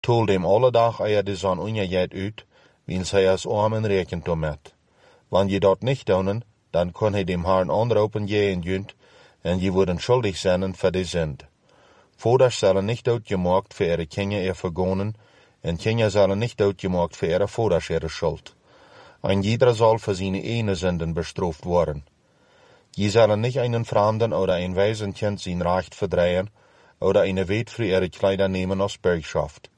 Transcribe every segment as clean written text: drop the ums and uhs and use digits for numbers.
toelde hem alle dag eer de zon ondergaat uit, wiens hij als arm en rekentom had. Wanneer je dat niet doen, dan kon hij dem Herrn aanroepen je en junt, en je worden schuldig zijn voor de zend. Vaders zullen niet uitgemaakt voor ihre kinderen vergonen, en kinderen zullen niet uitgemaakt voor ihre vaders ihre schuld. En ieder zal voor zijn ene zenden bestraft worden. Je zullen niet einen Fremden oder ein Waisenkind zijn recht verdrehen, oder eine Witwe ihre Kleider nemen als Bürgschaft.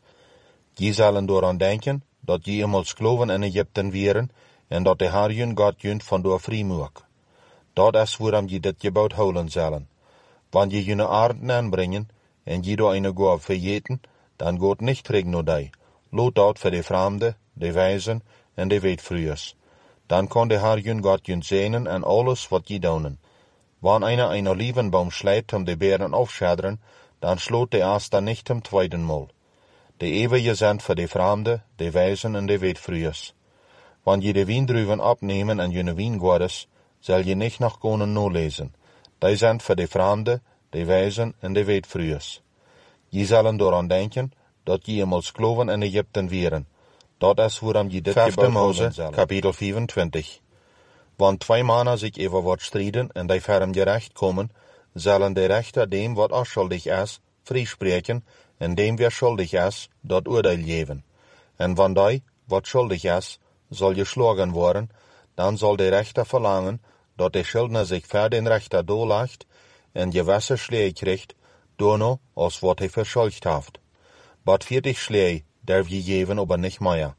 Je zullen daaraan denken, dat je eenmaal skloven in Egypten waren, en dat de Heer jun God junt vandoor vrij maakt. Dat is waarom je dit gebouwd houden zullen. Wanneer je june aarden aanbrengen, en je door een gaaf vergeten, dan gaat niet terug naar die. Laat dat voor de Fremden, de wijzen en de wetfruers. Dan kan de Heer jun God jun zegenen en alles wat je doen. Wanneer een olivenboom slijt om de beren afschaderen, dan sloot de eerste niet hem tweedenmaal. De eeuwige zend voor de Fremden, de wijzen en de wetfruers. Wanneer je de wiendruiven opnemen en je wijngaardes, zal je niet nog kunnen nalezen. Die zijn voor de Fremden, de wijzen en de wetfruers. Je zullen daaraan denken, dat je eenmaal skloven in Egypten waren. Dat is waarom je dit gebouwd houden zullen. Kapitel 24. Want 2 mannen zich over wat strijden en die ferm gerecht komen, zullen de rechter dem wat onschuldig is, vrijspreken, en dem weer schuldig is, dat oordeel geven. En van die, wat schuldig is, zal geslagen worden, dan zal de rechter verlangen, dat de schuldner zich voor den rechter doorlegt, en gewisse slee krijgt, daarna als wat hij verschuldigd heeft. Wat 40 slee derf je geven, aber niet meer.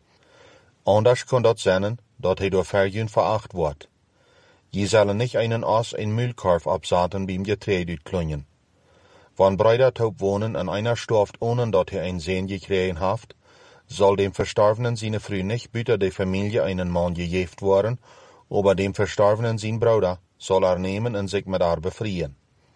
Anders kan dat zijn, dat hij door vergen veracht wordt. Je zullen niet einen as een muilkorf opzetten bij hem getreed uitklonjen. Wanneer bruider top wonen en einer storft ohne dat hij een zeen gekregen heeft, zal dem Verstorvenen zijn vrouw niet buiten de familie einen man gegeven worden, aber dem Verstorvenen zijn bruder zal nemen en zich met haar bevrijen.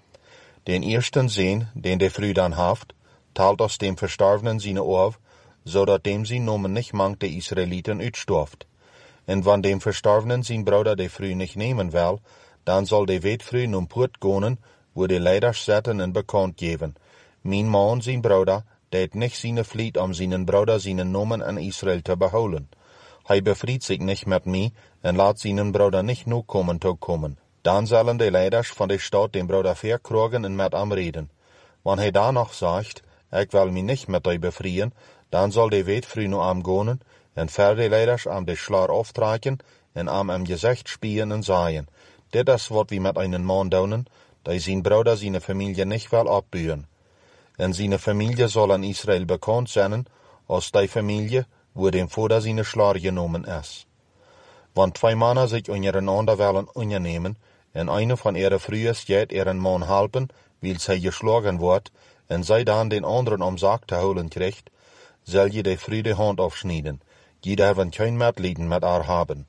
Den eersten zeen, den de vrouw dan heeft, telt als dem Verstorvenen zijn af, zodat dem zijn nomen niet mangt de Israëlieten uitstoft. En wanneer dem Verstorvenen zijn bruder de vrouw niet nemen wil, dan zal de wetvrouw naar poort gaan, waar de leiders zetten en bekend geven. Mijn man zijn bruder deed niet zijn vliet om zijn bruder zijn nomen in Israël te behouden. Hij bevriet zich niet met mij en laat zijn bruder niet nu komen te komen. Dan zullen de leiders van de stad den bruder verkrogen en met hem reden. Wanneer hij dan nog zegt, ik wil mij niet met u bevrijen, dan zal de wetvrouw naar hem gaan, en ver de leiders aan de slaar aftrekken en aan hem gezicht spieren en zeggen, dit is wat we met een man doen, die zijn bruder zijn familie niet wil opburen. En zijn familie zal in Israël bekend zijn als die familie waar dem vader zijn slaar genomen is. Want 2 mannen zich ondereinander willen ondernemen, en een van ihre vrouwen gaat ihren man helpen, wil zij geslagen wordt, en zij dan den anderen om zaak te houden krijgt, zal je de vrouw de hand afsnijden. Je hebben geen medelijden met haar hebben.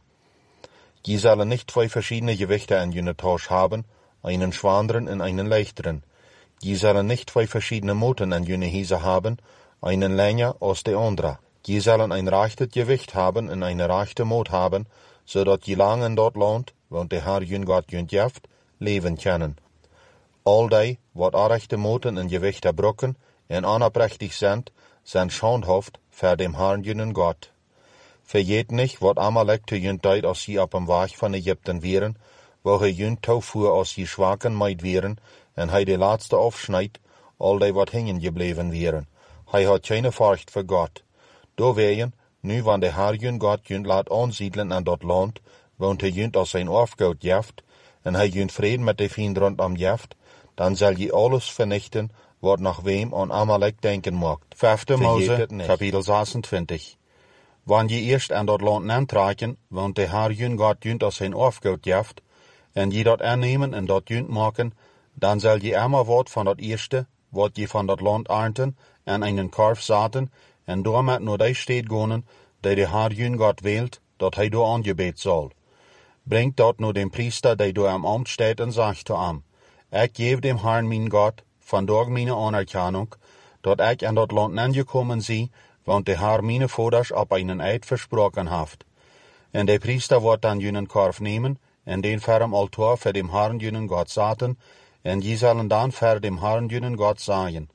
Je zullen niet 2 verschiedene gewichten in je tas hebben, einen schwanderen en einen leichteren. Je zullen niet 2 verschiedene moten in je huizen hebben, einen länger als de andere. Je zullen een rechte gewicht hebben en een rechte moot hebben, zodat je lang in dat land, want de Heer jun God junt jeft, leven kunnen. Al die wat onrechte moten en gewichten brokken en onoprechtig zijn schandhaft voor dem Heer jun God. Vergeet niet wat Amalek te junt deed als je op een weg van Egypten waren, waar hij junt toevoer als je zwaken meid waren, en hij de laatste afsnijdt, al die wat hingen gebleven waren. Hij had geen furcht voor God. Door wegen, nu wanneer de Heer jun God junt laat aansiedelen aan dat land, want hij junt als zijn afgoud jeft, en hij junt vrede met de vriend rondom jeft, dan zal je alles vernichten, wat nog wem aan Amalek denken maakt. 5 Mose, kapitel 26. Wanneer je eerst aan dat land aantrekken, want de Heer jun God junt als zijn afgoud jeft, en je dat aannemen en dat junt maken, dan zal je eenmaal wat van dat eerste, wat je van dat land ernten, en een korf zaten, en daarmee naar die stad gaan, die de Heer jun God wilt, dat hij door aangebed zal. Breng dat naar den priester die door hem ambt staat en zegt te hem, ik geef dem Herrn mijn God, vandaag mijn anerkenning, dat ik aan dat land aangekomen zie, want de Heer mijn vaders op een eid versproken heeft. En de priester wordt dan jenen korf nemen, en den voor hem altaar voor dem Herrn jenen God zetten, en je zullen dan voor dem Herrn jenen God zeggen,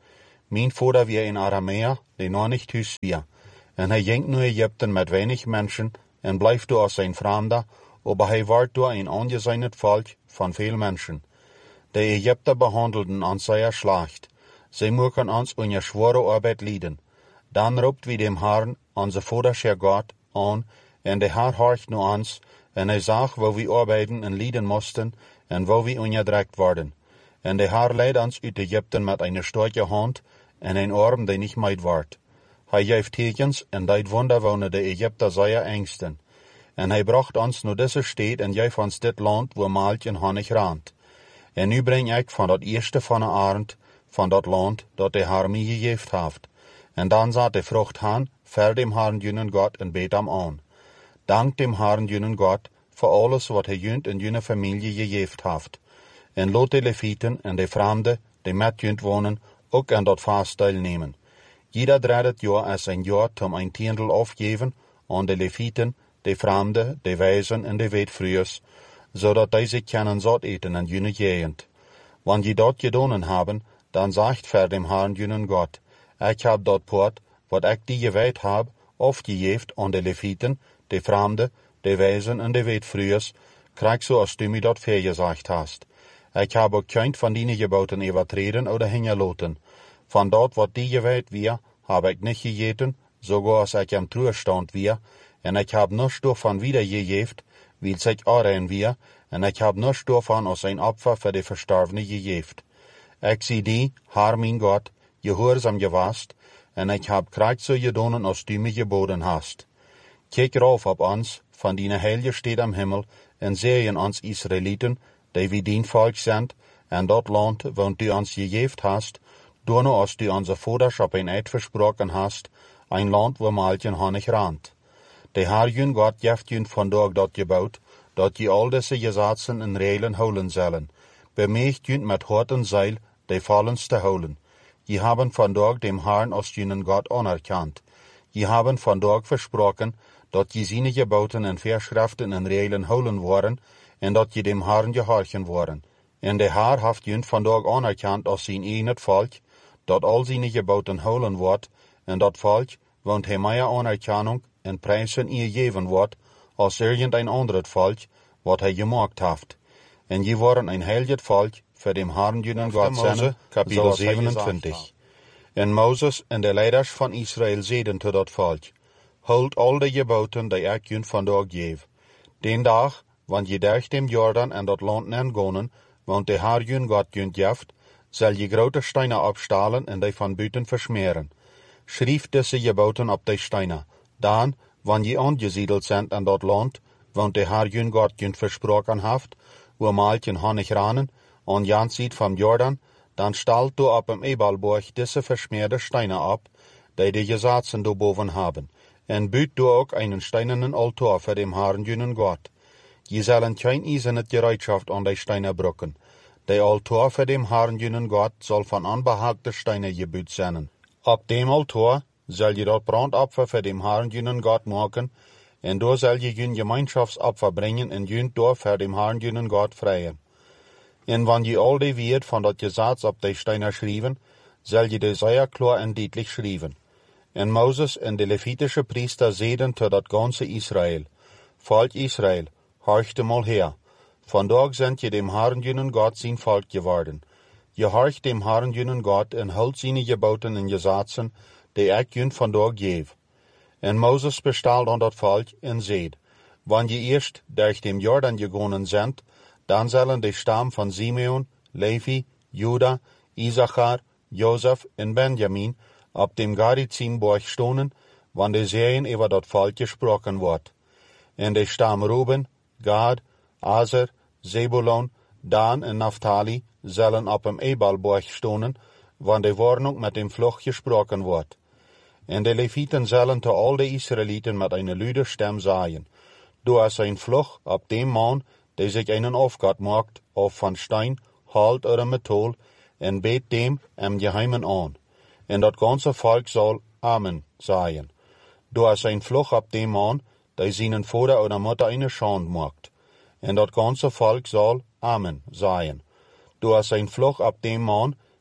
Mijn vader weer in Aramea, die nog niet thuis weer. En hij ging naar Egypten met weinig mensen en blijft door als een vreemde, maar hij wordt door een aangezien volk van veel mensen. De Egypter behandelden ons zeer slecht. Zij maken ons onder zware arbeid lijden. Dan roept wie dem Herrn, onze vaders Heer God, aan, en de Heer hoort naar ons, en hij zag waar we arbeiden en lijden moesten, en waar we onderdrukt worden. En de Heer leidt ons uit Egypten met een sterke hand, en een arm die niet meid wordt. Hij geeft tekens, en deed wonder wonen de Egypter zeer angsten. En hij bracht ons naar deze stad, en geeft ons dit land, waar melk en honig raant. En nu breng ik van dat eerste van de arend, van dat land, dat de Heer mij gegeven heeft. En dan zat de vrucht aan, ver dem Herrn junen God en beet hem aan. Dank dem Herrn junen God, voor alles wat hij junt en june familie gegeven heeft. En laat de Levieten en de vreemden, die met junt wonen, ook aan dat vast deelnemen. Jeder 30 jaar is een jaar om een tiendel afgeven aan de Levieten, de vreemden, de wijzen en de weetvruers, zodat deze kunnen zat eten en june gegend. Wanneer je dat gedaan hebben, dan zegt ver dem Herrn junen God, ik heb dat poort, wat ik die gewijd heb, afgegeven aan de Levieten, de vreemden, de wijzen en de weetvruers, krijg zoals du mij dat vergezegd hast. Ik heb ook geen van die geboten overtreden of hingelaten. Van dat wat die gewijd weer, heb ik niet gegeten, zoals als ik hem toestand weer, en ik heb niets daarvan wiedergegeven, wil zich aanrein weer, en ik heb niets daarvan als een opfer voor de verstorvene gegeven. Ik zie die, Heer mijn God, gehoorzaam geweest, en ik heb kracht zo gedaan als du mij geboden hast. Kijk rauf op ons, van die heilige stad am hemel, en zeeën ons Israëlieten, die wie dien volk zijn, en dat land, wat du ons gegeven hast, door als du onze vaders op een eed versproken hast, een land waar melk en honig raant. De Heer jun God geeft jun vandaag dat gebouwd, dat je al deze gesetzen en regelen houden zullen. Bemeegt jun met hart en ziel de vallens te houden. Je hebben vandaag dem Herrn als junen God anerkend. Je hebben vandaag versproken dat je zijn geboten en verschriften en regelen houden worden, en dat je dem Herrn gehorchen worden. En de Heer heeft jun vandaag anerkend als zijn eigen volk, dat al zijn geboten houden wordt, en dat volk, want hij meer anerkenning en prijzen ihr geven wordt, als irgendein ander volk, wat hij gemaakt heeft. En je worden een heilig volk, voor dem Herrn junen God zijn, kapitel 27. En Mozes en de leiders van Israël zeiden tot dat volk, houd al de geboten die ik jun vandaag geef. Den dag, wanneer je durch dem Jordan en dat land nengonen, want de Heer jun God jun geeft, zal je grote steinen opstalen en die van buiten versmeren. Schrijf deze geboten op de steinen. Dan, wanneer je aangesiedeld bent in dat land, want de Heer jun God jun versproken heeft, waar melk en honig ranen, aan jans ziet van Jordan, dan stelt du op een Ebalborg deze versmeerde steinen op, die de gesetzen daarboven hebben, en buit du ook een steinenen altaar voor dem Herrn junen God. Je zullen geen ijzeren gereedschaft aan die steinen brokken. De altaar voor dem Herrn junen God zal van onbehaagde steinen gebuut zijn. Op dem altaar zal je dat brandopfer voor dem Herrn junen God maken, en daar zal je jun gemeenschapsopfer brengen en jun door voor dem Herrn junen God vrijen. En wanneer je al die woord van dat gezet op de steinen schrijven, zal je de zeer klaar en duidelijk schrijven. En Mozes en de Levitische priester zeiden tot dat ganze Israël, volk Israël, horcht mal her. Vandaag zend je dem Herrn junen God zijn volk geworden. Je horcht dem Herrn junen God en houdt zijn geboten en gesetzen, die ik jun vandaag geef. En Mozes bestelde aan dat volk en zeid, wanneer je eerst durch dem Jordan gegaan zendt, dan zullen de stam van Simeon, Levi, Juda, Issachar, Jozef en Benjamin op dem Gerizimborg stonen, wanneer zeeën over dat volk gesproken wordt. En de stam Ruben, Gad, Aser, Zebulon, Dan en Naphtali zullen op een Ebalborg stonen, wanneer de woording met dem vlug gesproken wordt. En de Levieten zullen te al de Israëlieten met een luide stem zaaien. Door als een vlug op dem man, die zich einen afgod maakt, of van steen, hout of metaal, en beet dem geheimen aan. En dat ganze volk zal Amen zaaien. Door als een vlug op dem man, die zijn vader of moeder een schand maakt. En dat ganze volk zal Amen zaaien. Door als een vlug op dem man,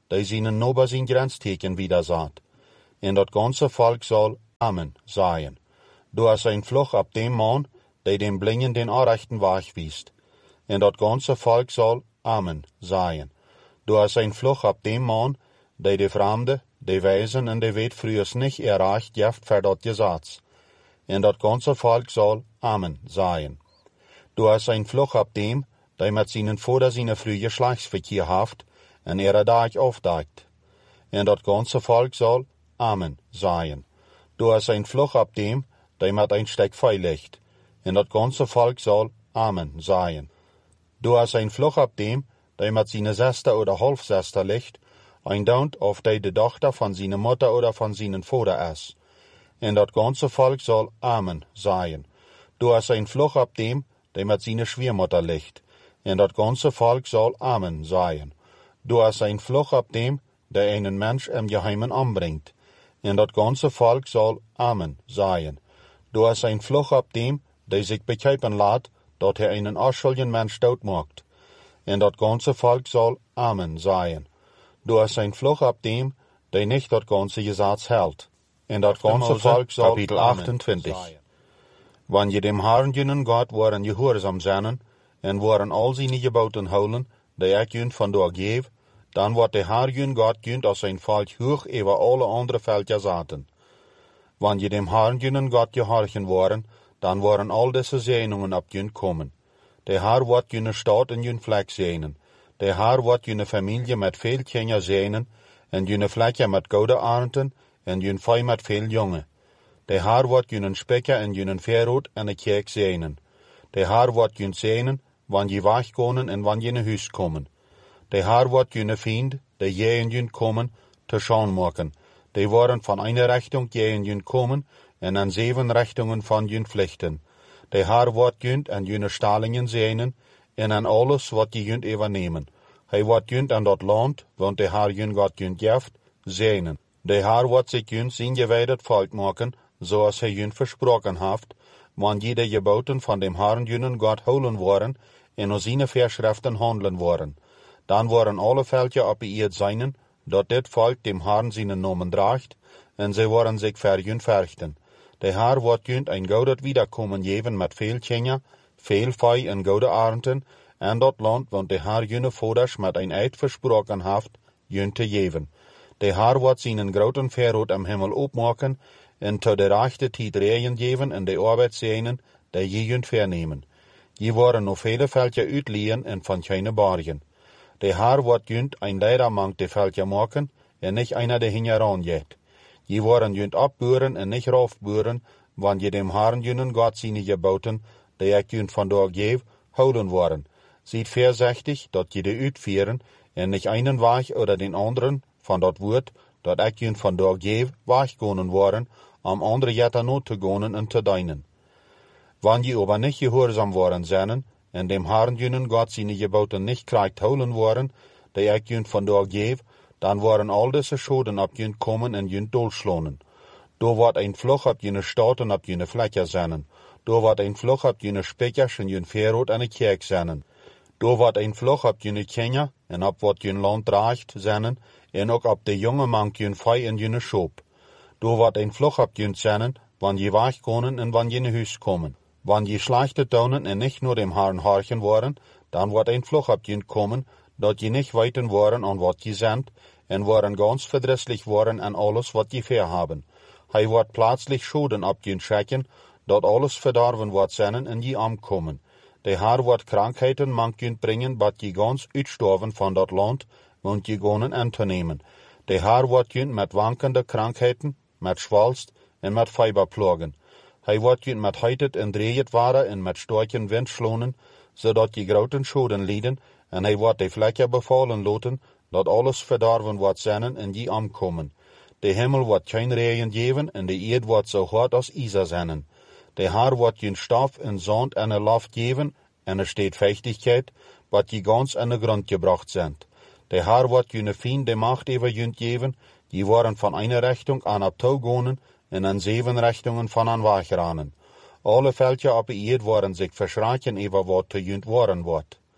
die zijn noba zijn grensteken wieder zat. En dat ganze volk zal Amen zeggen. Door zijn vlug op dem man, die den blinden den aanrechten weg wiest. En dat ganze volk zal Amen zeggen. Door zijn vlug op dem man, die de vreemde, de wijzen en de weet vroegers niet erreicht heeft voor dat gezats. En dat ganze volk zal Amen zeggen. Door zijn vlug op dem, die met zijn vader zijn vroeger slachtsverkeer heeft, en dag afdekt. En dat ganze volk zal Amen zeggen. Door zijn vlug op dem, die met een stek vuil ligt. En dat ganze volk zal Amen zeggen. Door zijn vlug op dem, die met zijn zuster oder halfzuster ligt, een douwt of die de dochter van zijn moeder oder van zijn vader is. En dat ganze volk zal Amen zeggen. Door zijn vlug op dem, die met zijn schwiegermoeder ligt. En dat ganze volk zal Amen zeggen. Door zijn vlug op dem, die een mens im geheimen aanbrengt. En dat ganze volk zal Amen zeggen. Door zijn vlug op dem, die zich bekijpen laat, dat hij een afschuldige mens doodmaakt. En dat ganze volk zal Amen zeggen. Door zijn vlug op dem, die niet dat ganze gezats houdt. En dat ganze volk zal kapitel 28. Wanneer dem Herrn junen God waren gehoorzaam zijn, en waren al zijn geboten houden, die ik jun vandaag geef, dan wordt de Heer jun God jun als zijn volk hoog over alle andere volken zaten. Wanneer dem Herrn junen God gehorchen waren, dan waren al deze zegeningen op jun komen. De Heer wordt jun staat en jun vlek zegenen. De Heer wordt jun familie met veel kinderen zegenen, en jun vlekje met gouden arenden, en jun vee met veel jongen. De Heer wordt jun spekker en jun verrood en een kerk zegenen. De Heer wordt jun zegenen, wanneer je wegkomen en wanneer je naar huis komen. De Heer wordt jun vriend, de je en jun komen, te schaam maken. Die worden van een richting je en jun komen, en aan 7 richtingen van jun vluchten. De Heer wordt jun en jun stalingen zegenen, en aan alles wat je jun overnemen. Hij wordt jun aan dat land, want de Heer jun God jun geeft, zegenen. De Heer wordt zich jun zijn gewijden volk maken, zoals hij jun versproken heeft, wanneer de geboten van dem Herrn junen God houden worden, en op zijn verschriften handelen worden. Dan worden alle volken op de eerd zijn, dat dit volk dem Herrn zijn namen draagt, en zij worden zich voor jun verrichten. De Heer wordt jun een gouden wiederkomen geven met veel kinderen, veel vee en gouden arenden, en dat land, want de Heer jun vaders met een eed versproken heeft, jun te geven. De Heer wordt zijn groten verrood am hemel opmaken, en tot de rechte tijd regen geven en de arbeidszenen, die je jun vernemen. Je worden nog vele velden uitleien en van geen bargen. De Heer wordt jun een leider mang de velden maken, en niet einer de hingeraan jet. Je worden jun opburen en niet raufburen, wanneer dem Herrn junen God zijn geboten, die ik jun vandaag geef, houden worden. Ziet voorzichtig dat je de uitvieren, en niet einen weg oder den anderen van dat woord, dat ik jun vandaag geef, wegkonen worden, om andere jetten nood te gaan en te dienen. Wanneer je aber niet gehoorzaam worden zijn, en dem Herrn junen God zijn geboten niet krijgt houden worden, die ik jun vandaag geef, dan worden al deze schoden op jun komen en jun doodslaan. Door wordt een vlug op jun staten op jun vlekken zijn. Door wordt een vlug op jun spekkers en jun verrood en een kerk zijn. Door wordt een vlug op jun kinderen en op wat jun land draagt zijn, en ook op de jonge man jun vee en jun schoop. Door wordt een vlug op jun zijn, wanneer je wegkomen en wanneer je naar huis komen. Wanneer je slechte tonen en niet naar dem Herrn horchen worden, dan wordt een vlug op je komen, dat je niet weten worden aan wat je zendt, en worden ganz verdrisselijk worden aan alles wat je verhaben. Hij wordt plaatselijk schoden op je schekken, dat alles verdorven wordt zijn en je omkomen. De Heer wordt krankheden mang je brengen, dat je ganz uitstorven van dat land, want je gonen aan te nemen. De Heer wordt je met wankende krankheden, met schwalst en met fieber plagen. Hij wordt je met heitet en dreeët waren en met storken wind slonen, zodat je grote schoden lijden, en hij wordt de vlekken bevallen laten, dat alles verdorven wordt zijn en je omkomen. De hemel wordt geen regen geven, en de eerd wordt zo hard als ijzer zijn. De Heer wordt je stof en zand en een loft geven, en er steht vechtigheid, wat je gans aan de grond gebracht zijn. De Heer wordt je vriend de macht over je geven, die worden van een richting aan op touw gaan, en aan 7 richtingen van aan wegranen. Alle velden op de eerd worden zich verschrikken over wat te junt worden wordt.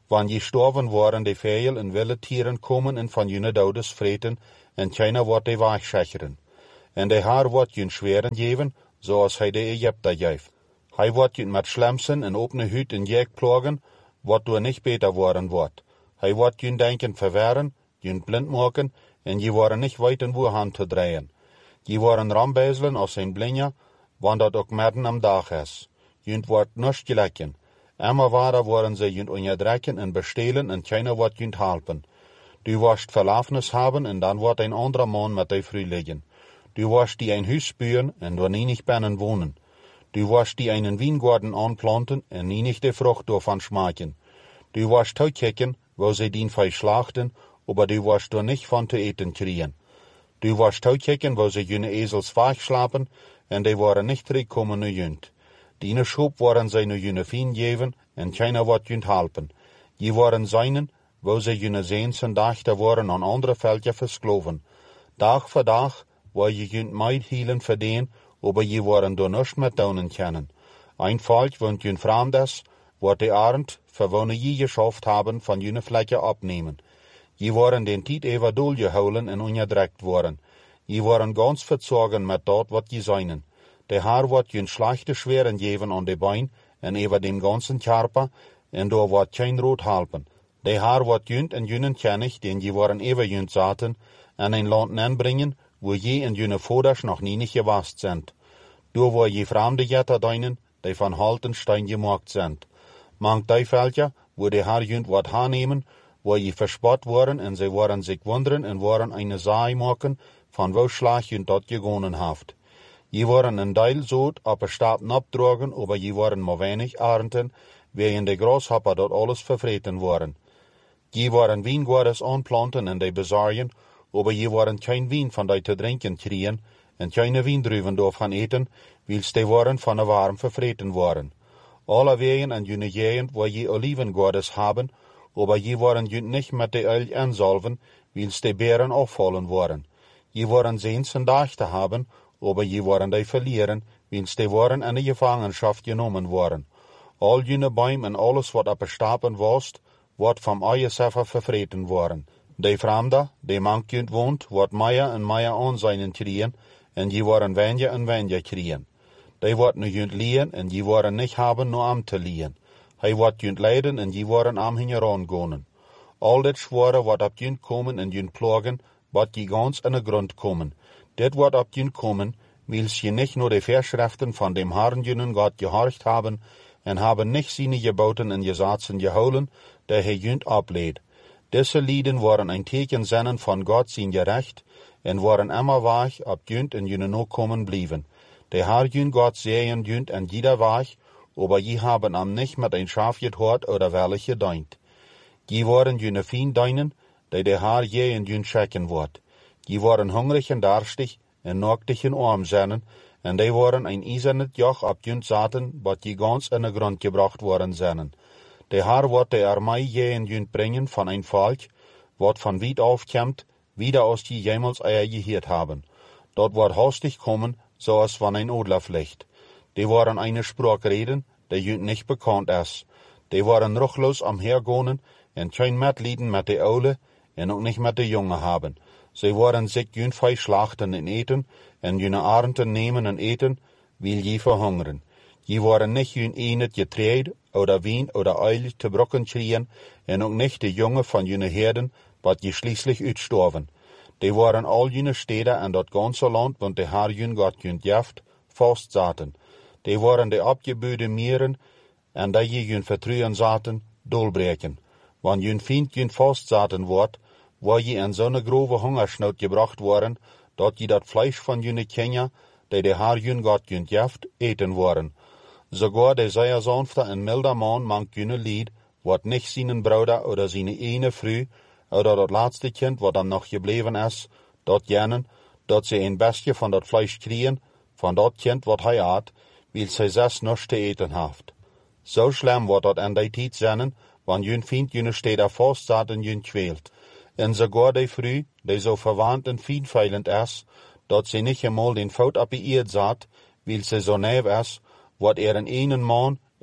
wanneer gestorven worden de veel en wilde tieren komen en van june dodes vreten en China wordt de waagsecheren. En de haar wordt jun zweren geven, zoals hij de Egypter geeft. Hij wordt jun met slemsen en opene huid en jek plogen, wat door niet beter worden wordt. Hij wordt jun denken verwerren, jun blind maken, en je worden niet weten hoe hand te draaien. Je worden rambezelen als een blindja, want dat ook midden am dag is. Jun wordt niets gelijken. Immer waarder worden ze jun onderdrukken en bestelen en China wordt jun helpen. Du wirst verlafenis hebben en dan wordt een andere man met die vrouw liggen. Du wirst die een huis spuren en door niet binnen wonen. Du wirst die einen wijngaarden aanplanten en niet de vrucht daarvan smaken. Du wirst toekijken, waar ze dien vee slachten, aber du wirst door niet van te eten krijgen. Du wirst toekijken, waar ze june ezels wegslapen en die worden niet terugkomen naar junt. Diene schroep worden zij naar june vien geven en China wordt junt helpen. Je worden zijnen, waar ze june zeensen dachten worden aan andere veldje verskloven. Dag voor dag, waar je junt meid hielen verdien, aber je worden door niets met doen kennen. Een volk, want jun vreemd is, wordt de arend, verwonnen je geschaft hebben, van june vlekken opnemen. Je worden den tijd even doorgehouden en onderdrukt worden. Je worden ganz verzorgen met dat wat je zijnen. De haar wordt jun slechte schweren geven aan de bein en over dem ganzen Körper, en door wordt geen rood helpen. De haar wordt junt en junnen kennig, den je worden even junt zaten, en een land nenbrengen, waar je en junne voeders nog niet gewast zijn. Door waar je vreemde jetter deinen, die van halten steen gemaakt zijn. Mank die veldje, waar de haar junt wordt aannemen, waar je verspot worden en ze worden zich wonderen en worden een zaai maken, van waar slag junt dat gegonnen heeft. Je worden een deel zout op een stapel opdrogen, aber je worden maar weinig arenden, waarin de grashopper dat alles vervreten worden. Je worden wijngaarden aanplanten en die bezaaien, aber je worden geen wijn van die te drinken krijgen, en geen wijndruiven door gaan eten, wils die worden van de warm vervreten worden. Alle wegen en june gegend waar je olivengaarden hebben, aber je worden junt niet met de olie inzalven, wils de beren afvallen worden. Je worden zeensen dachten hebben, aber je worden die verlieren, wils die worden in de gevangenschap genomen worden. Al june boom en alles wat op een stapel was, wordt van eigen vervreten worden. De vreemde, die mank junt woont, wordt meer en meer aanzien krijgen, en je worden weniger en weniger krijgen. Die wordt nu junt leen en je worden niet hebben nur am te leen. Hij wordt junt leiden en je worden am hingeran gaan. Al dit zware wordt op junt komen en junt plagen, wat je gans in de grond komen. Dit wordt op junt komen, wils je niet nur de verschriften van dem Herrn junnen God gehorcht hebben, en hebben niet zijn geboten en gezatzen gehouden, die hij junt opleed. Deze lieden worden een teken zijn van God zijn gerecht, en worden immer weg op junt en junnen ook komen blijven. De Herr jun God sehen junt en jeder weg, aber je hebben am nicht met een schaaf gehoord oder wellig gedient. Je worden junne fien dienen, die de Herr je en jun schekken wordt. Je worden hungrig en darstig, en naaktig en arm zijn, en die worden een eisernet joch op junt zaten, wat je gans in de grond gebracht worden zijn. De Herr wordt de armee je en junt brengen van een volk, wat van wiet afkomt, wieder als die jemals eier geheerd hebben. Dat wordt hastig komen, zoals van een odlervlicht. Die worden eine spraak reden, die junt niet bekend is. Die worden ruchloos omhergaan en geen medelijden met de oude en ook niet met de jongen hebben. Ze worden zich junt vee slachten en eten, en junne arenden nemen en eten, wil je verhungeren. Je worden niet junt enet getreed, oder wien, oder olie te brokken krijgen, en ook niet de jongen van junne herden, wat je schließlich uitstorven. Die worden al junne steden en dat ganze land, want de Herr jun God junt jaft, vastzaten. Die worden de opgebuurde mieren, en dat je jun vertrouwen zaten, doorbreken. Want jun vriend jun vastzaten wordt, waar je in zo'n grove hongersnood gebracht worden, dat je dat vlees van junne Kenia, die de Herr jun God junt jaft, eten worden. Sogar de zeer sanfte en milde man mank junne lied, wat niet zijn broeder oder zijn ene vrouw, oder dat laatste kind wat hem nog gebleven is, dat jenen, dat ze een bestje van dat vlees krijgen, van dat kind wat hij had, wil zij zes niets te eten heeft. Zo schlimm wordt dat in die tijd zijn, want jun vindt junne steden vast zaten jun kweelt. En sogar die vrouw, die zo verwant en fienveilend is, dat ze niet eenmaal den fout op de eerd zat, wil ze zo neef is, wordt een ene man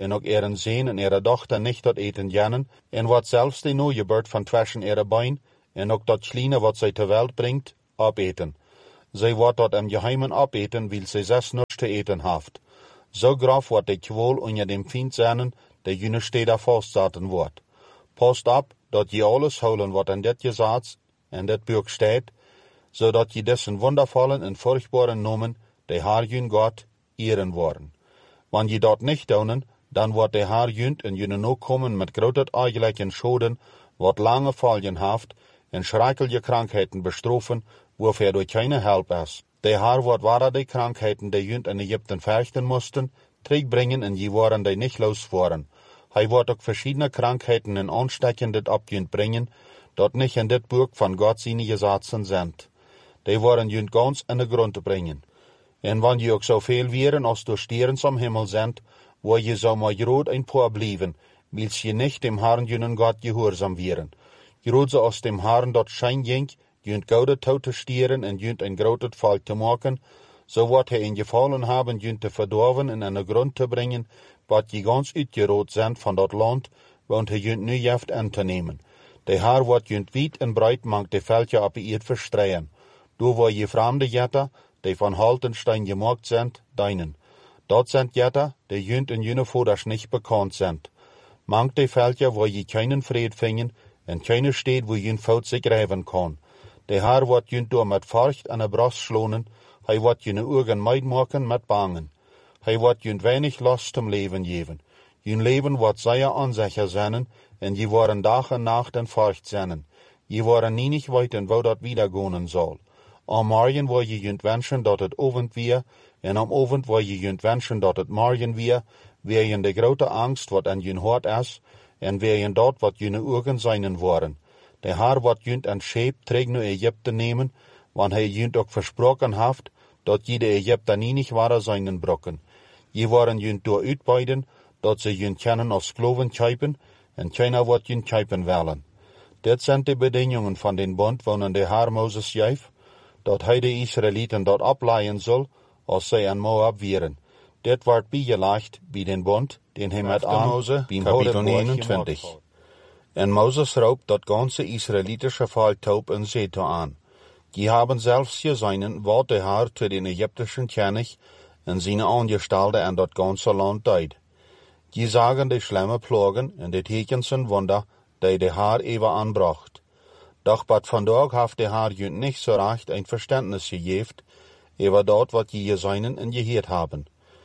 en ook eren zeen en ere dochter niet tot eten jannen, en wat zelfs de nooie beurt van tussen ere bein, en ook dat schliene wat zij ter welt brengt, opeten. Zij wordt tot een geheimen opeten, wil zij zes niets te eten haft. Zo grof wordt de kwol onder dem vriend zijn, de june steden vastzaten wordt. Post op, dat je alles houden wat aan dit gezet en dit boek staat, zodat je dessen wondervollen en furchtbare noemen, de Heer jun God, eren worden. Wanneer je dat niet doen, dan wordt de Heer junt en jullie ook komen met grote eigenlijke schoden, wat lange volgen heeft, en schrikkelijke krankheden bestrofen, waarvoor er keine help is. De Heer wordt waar de krankheden die junt in Egypten vechten moesten, terugbrengen en je worden die niet losvoeren. Hij wordt ook verschillende krankheden en aanstekingen op junt brengen, dat niet in dit boek van God zijn gesetzen zijn. Die worden junt ganz in de grond brengen. En wanneer je ook zoveel weren als door sterren am Himmel zijn, waar je zo maar groot een paar blijven, wils je niet dem Herrn junen God gehoorzaam weren. Groot zoals dem Herrn dat schijn ging, junt gouden touw te stieren en junt een groot volk te maken, zo wordt hij in gevallen hebben junt te verdorven en aan de grond te brengen, wat je gans uitgerood zijn van dat land, want hij junt nu heeft in te nemen. De Heer wordt junt wiet en breid mank de veldje op je eerd verstreien. Door waar je vreemde jetten, die van Haltenstein gemaakt zijn, deinen. Dat zijn jetten, die junt en june voorders niet bekend zijn. Mank de veldje waar je keinen vrede vingen, en keine steed waar junt fout zich rijven kan. De Heer wordt junt door met furcht en de bras slonen, hij wordt june ogen meid maken met bangen. Hij wordt junt weinig last om leven geven. Jun leven wordt zeer onzeker zijn, en je worden dag en nacht en furcht zijn. Je worden niet weten waar dat wiedergonen zal. Am morgen wil je junt wensen dat het ovend weer, en am ovend wil je junt wensen dat het morgen weer, wegen de grote angst wat aan jun hart is, en wegen dat wat june ogen zijn worden. De Heer wordt junt een scheep terug naar Egypte nemen, want hij junt ook versproken heeft, dat je de Egypten niet waren zijn brokken. Je worden junt door uitbuiten, dat ze junt kennen als kloven kjijpen, en keiner wordt junt kjijpen willen. Dit zijn de bedingingen van den bond waarin de Heer Mozes geeft, dat hij de Israëlieten dat opleiden zal, als zij aan Moab vieren. Dit wordt bijgelegd bij den bond, den hij met Mozes, kapitel 29. En Mozes roept dat ganze Israëlitische volk toe en zegt aan. Die hebben zelfs gezien wat de Heer te den Egyptischen König en zijn aangestelden en dat ganze land deed. Die zagen de schlimme plagen en de tekens en wonder die de Heer even aanbracht. Doch wat vandaag heeft de Heer junt niet zo recht een verständnis gegeven over dat wat je gezien en gehoord hebben.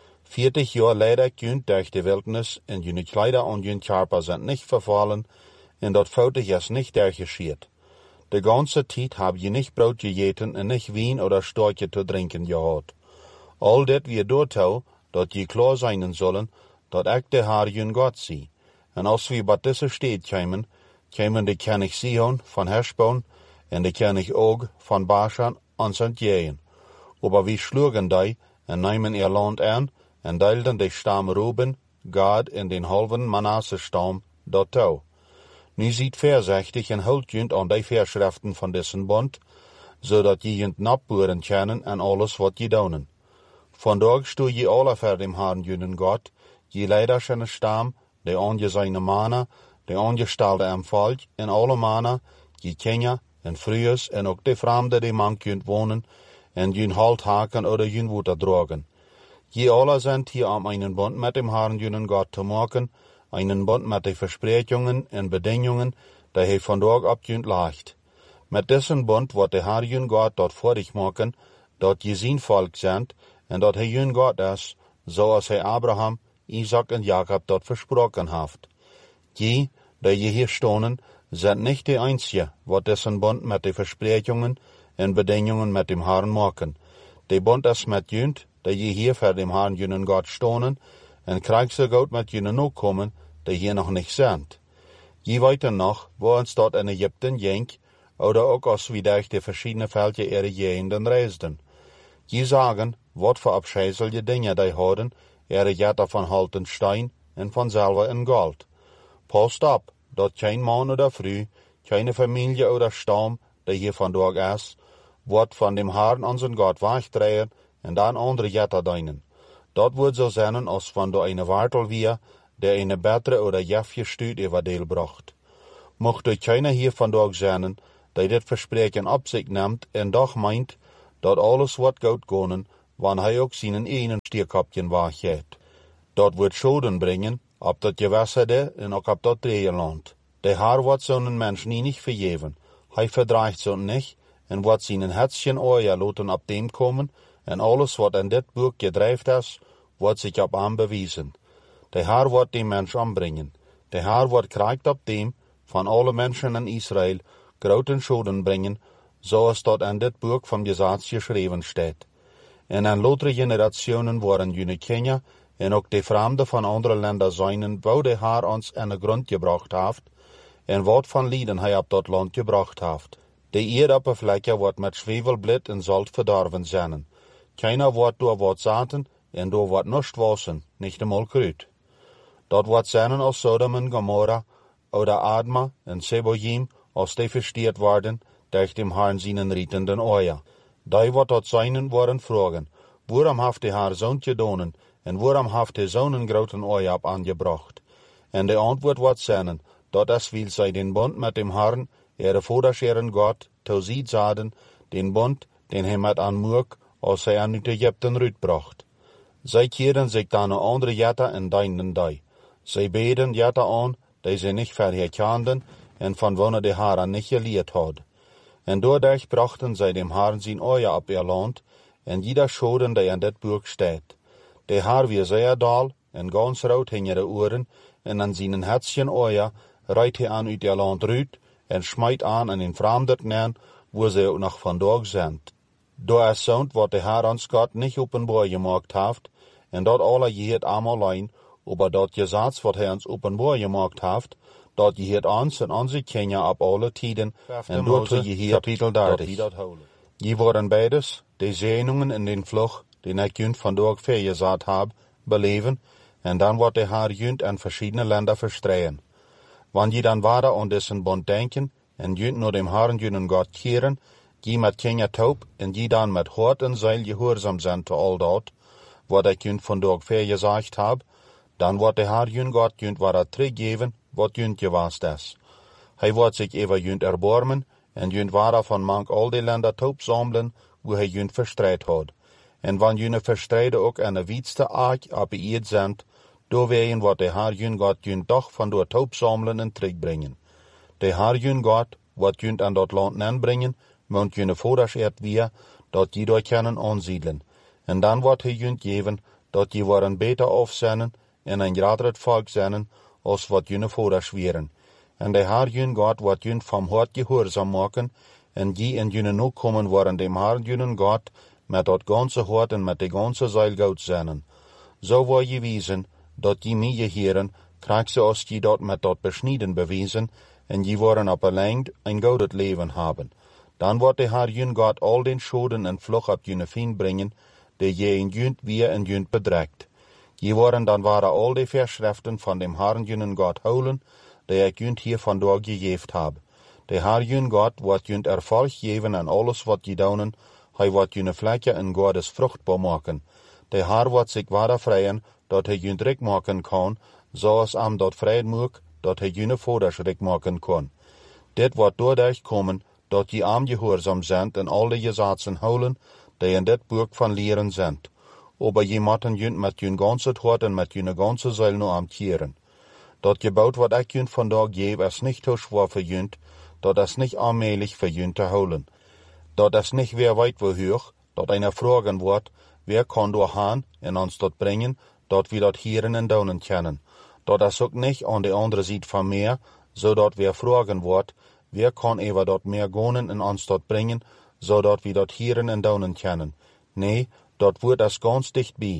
40 jaar leider junt durch de wildernis en jullie kleider aan junt karper zijn niet vervallen en dat foutig is niet durchgeschied. De ganze tijd heb je niet brood gegeten en niet wien oder storkje te drinken gehad. Al dit weer doortou, dat je klaar zijn zullen, dat ik de Heer jun God zie. En als we bij deze stad komen de koning Sihon van Heshbon en de koning Og van Bashan ons ontgegen. Aber we sloegen die en nemen ihr land aan en deelden de stam Ruben, Gad en den halven Manasse-stam dat toe. Nu ziet voorzichtig en houdt junt aan die voorschriften van dessen bond, zodat je junt napboeren kennen en alles wat je doen. Vandaag stoe je alle voor dem Herrn junen God, je leiders en stam, de aangezijne mannen, de aangestelde en volk, en alle mannen, je kinderen en vrouwen en ook de vreemden die man kunt wonen, en jun halt haken oder jun woeder drogen. Je alle zijn hier om einen bond met dem Herrn junen God te maken, einen bond met de versprechungen en bedingungen, die hij vandaag op junt legt. Met dessen bond wordt de Heer jun God dat voordig maken, dat je zijn volk zijn, en dat hij jun God is, zoals hij Abraham, Isaac en Jacob dat versproken heeft. Die, die je hier stonen, zijn niet de einzige, wat dessen bond met de versprechungen en bedingungen met dem Herrn maken. De bond is met junt, die je hier voor dem Herrn junen God stonen, en krijg ze goed met junen ook komen, die hier nog niet zijn. Je weten nog, waar ons dat in Egypten ging, oder ook als we durch de verschillende veldje ere gegenden reisden. Je zagen, wat voor afscheidselijke dingen die hadden, ere jetten van Haltenstein en van zilver en gold. Past op, dat geen man oder vrouw, keine familie oder stam, die hier vandaag is, wordt van dem Herrn onze God wegdrehen en dan andere jetten dienen. Dat wordt zo zijn als van de eine wartel weer, der eine bessere oder jafje stuurt über deel bracht. Mocht euch keiner hier vandaag zijn, die dit verspreken op zich neemt en doch meint, dat alles wat goed gaan, wanneer hij ook zijn enen stierkapjen waaggeeft. Dat wordt Schoden brengen, op dat gewässerde en ook op dat Dreeland. De haar wat zo'n mens niet vergeven. Hij verdreigt zo'n niet, en wat zijn hetzchen oor laten op dem komen, en alles wat in dit boek gedreven is, wordt zich op hem bewijzen. De haar wordt die mens ombrengen. De haar wordt krijgt op dem, van alle mensen in Israël, grote Schoden brengen, zoals dat in dit boek van Gesetz geschreven staat. En in latere generationen worden jullie Kenia en ook de vreemden van andere landen zijn, waar de haar ons in de grond gebracht heeft, en wat van lieden hij op dat land gebracht heeft. De aardoppervlakte wordt met zwevelblad en zout verdorven zijn. Keiner wordt door wat zaten en door wat nust wassen, niet eenmaal kruid. Dat wordt zijn als Sodom en Gomorra, oder Adma en Seboim, als die versteerd worden, durch dem Herrn seinen rietenden oor. Die wat dat zijn worden vragen, waarom heeft de haar zo'n gedonen, en waarom heeft de zo'n groten oor op aangebracht? En de antwoord wordt zijn, dat es wil zij den bond met dem Herrn, ihre Vaterscheren Gott, toeziet zaden, den bond, den hij met aanmoek, als hij aan uit Egypten uitbracht. Zij keren zich dan een andere jette en dienen die. Zij beden jette aan, die ze niet verherkenden, en van wanneer de Herrn niet geleerd had. En doordat brachten zij dem Herrn zijn oor op ihr land, en jeder Schoden die in dit boek staat. De Herr weer zeer dal, en ganz rood hing de oren, en aan zijn hetzchen oor rijdt hij aan uit ihr land uit, en smijt aan in vreemden neer, wo ze ook nog vandaag zijn. Door is zo'n wat de Herr ons Gott niet openbaar gemaakt heeft, en dat alle je het allemaal alleen, aber dat Gesetz wat hij ons openbaar gemaakt heeft, dat je het ons en onze Kenia op alle tijden, en dat je hier kapitel 30. Je worden beides, de zenuwen en den vlug, den ik junt vandaag vergezet heb, beleven, en dan wordt de Herr junt aan verschiedene landen verstreien. Wanneer je dan waarder aan dessen bond denken, en junt naar dem Herrn junen Gott keren, je met Kenia taub, en je dan met hart en zeil gehoorzaam zijn te al dat, wat ik junt vandaag vergezegd heb, dan wordt de Herr jun Gott junt waar teruggeven, wat junt geweest is. Hij wordt zich over junt erbarmen, en junt waar van mank al die landen taub samelen, wo hij junt verstrijd had. En wanneer junt verstrijden ook aan de wietste aak op de eerd zijn, doorwegen wordt de Herr jun Gott junt toch van door taub samelen en terugbrengen. De Herr jun Gott wordt junt aan dat land aanbrengen, want junt voders eerd weer, dat je door kunnen aansiedelen. En dan wordt hij junt geven, dat je worden beter afzenden, en een groter volk zijn, als wat jullie voders waren. En de Herr jun Gott wordt jullie van hart gehoorzaam maken, en die en jullie nu komen worden dem Herr jun Gott met dat ganze hart en met de ganze ziel goed zijn. Zo wordt je wezen, dat je mij heren, krijgt ze als je dat met dat besneden bewezen, en je worden op een lengte een goud leven hebben. Dan wordt de Herr jun Gott al den Schoden en vlug op jullie vriend brengen, die je in junt weer en junt bedreigt. Je worden dan waren al die Verschriften van dem Herrn jun Gott houden, die ik junt hier vandaag gegeven heb. De Herr jun Gott wordt junt erfolg geven aan alles wat je doen, hij wordt jullie vlekje en Gottes vruchtbaar maken. De Herr wordt zich waarder vrijen, dat hij junt rijk maken kan, zoals hem dat vrij moet, dat hij jullie voders rijk maken kan. Dit wordt doordat komen, dat je am gehoorzaam zijn en al die gesetzen houden, die in dit boek van leren zijn. Aber je moeten junt met jun ganze hart en met jun ganze ziel nu am keren. Dat gebouwd wat ik junt vandaag geef, is niet te schwer voor junt, dat is niet allmählich voor junt te houden. Dat is niet weer weit wohöch, dat einer vragen wordt, wer kan door gaan en ons dat brengen, dat we dat heren en donen kennen. Dat is ook niet aan de andere zijde van meer, zodat we vragen wordt, wer kan even dat meer gonen en ons dat brengen, zodat we dat heren en donen kennen. Nee, dat wordt es ganz dichtbij.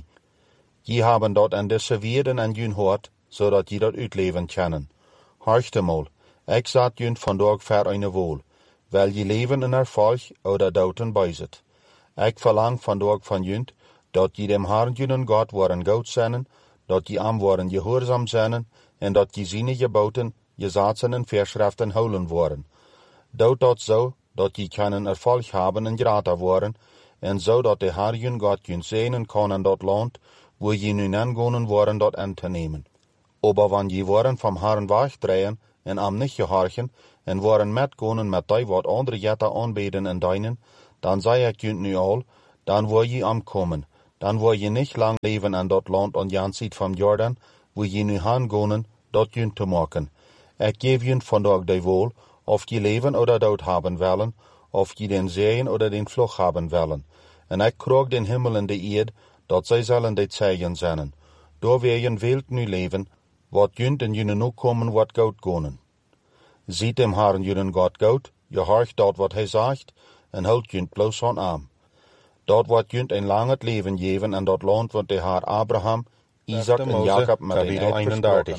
Je haben dat in deze wereld en jun hart, zodat je dat uitleven kennen. Horchte mal, ik zat jun vandaag ver eine wohl, weil je leven in erfolg oder douten bijzit. Ik verlang vandaag van junt, dat je dem Herrn jun Gott worden goed zijn, dat je am worden gehoorzaam zijn, en dat je zijn geboten, gesetzen en Verschriften houden worden. Dout dat zo, dat je kunnen erfolg hebben en grater worden, en zo dat de Herr jun Gott jun zegnen kan in dat land, wo je nu aangonen worden dat aan te nemen. Aber wann je waren vom Herrn wegdrehen en am nicht gehorchen, en waren metgonen met die wat andere jetten aanbeden en dienen, dan zei ik junt nu al, dan wil je omkomen. Dan wil je niet lang leven aan dat land aan jan ziet van Jordan, wo je nu gaan gonen, dat junt te maken. Ik geef junt vandaag de wool, of je leven oder dood hebben willen, of je den zeeën oder den vlucht hebben willen. En ik kroeg den hemel en de eerd, dat zij zullen dit zeggen zijn. Door weer je wilt nu leven, wat junt en jullie nu komen wat goud gonen. Ziet dem Herren jullie God goud, je hoort dat wat hij zegt, en houdt junt bloos aan arm. Dat wat junt een lang het leven geven en dat land wat de Heer Abraham, Isaac en Jacob met een eed versproken.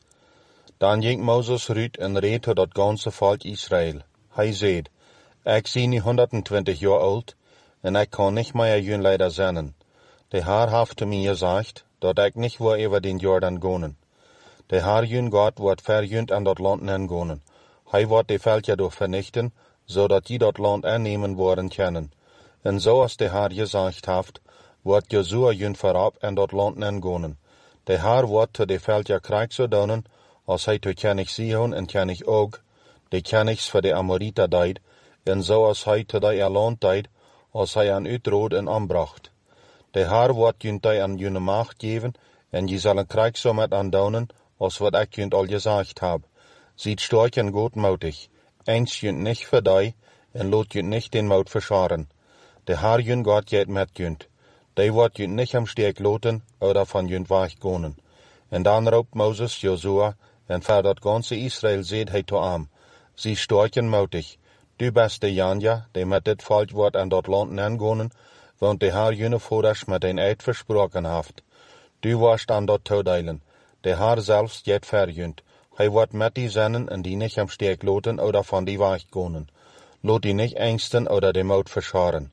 Dan ging Mozes uit en reed tot dat ganse volk Israël. Hij zei, ik zie nu 120 jaar oud, en ik kan niet meer jullie leider zijn. De Heer heeft te mij gezegd, dat ik niet wil over den Jordan gonen. De Heer jullie God wordt ver jullie aan dat land nen gonen. Hij wordt de veldje door vernichten, zodat je dat land aannemen worden kunnen. En zoals de Heer gezegd heeft, wordt Jozua jullie voorop en dat land nen gonen. De Heer wordt te de veldje krijg zo doen, als hij te Koning Sihon en Koning Og, de konings voor de Amorita deed, en zoals hij te die land deed, als hij aan uitrood en aanbracht. De Heer wordt jullie aan jullie macht geven, en je zal een krijg zo met aandoen, als wat ik jullie al gezegd heb. Ziet sterk en goedmoedig, eens jullie niet verdij, en laat jullie niet den moed verscharen. De Heer jullie God gaat met jullie. Die wordt jullie niet am steek laten, oder van jullie weggonen. En dan roept Mozes Jozua, en voor dat ganse Israël zegt hij toe hem, zie sterk en moedig, du bist de Janja, die met dit volk wordt aan dat land nengonen, want de Heer jullie voorders met een eed versproken heeft. Du wordt aan dat toedelen, de Heer zelfs jet verjunt. Hij wordt met die zennen en die niet am steek laten, oder van die weggonen. Laat die niet engsten, oder de moed verscharen.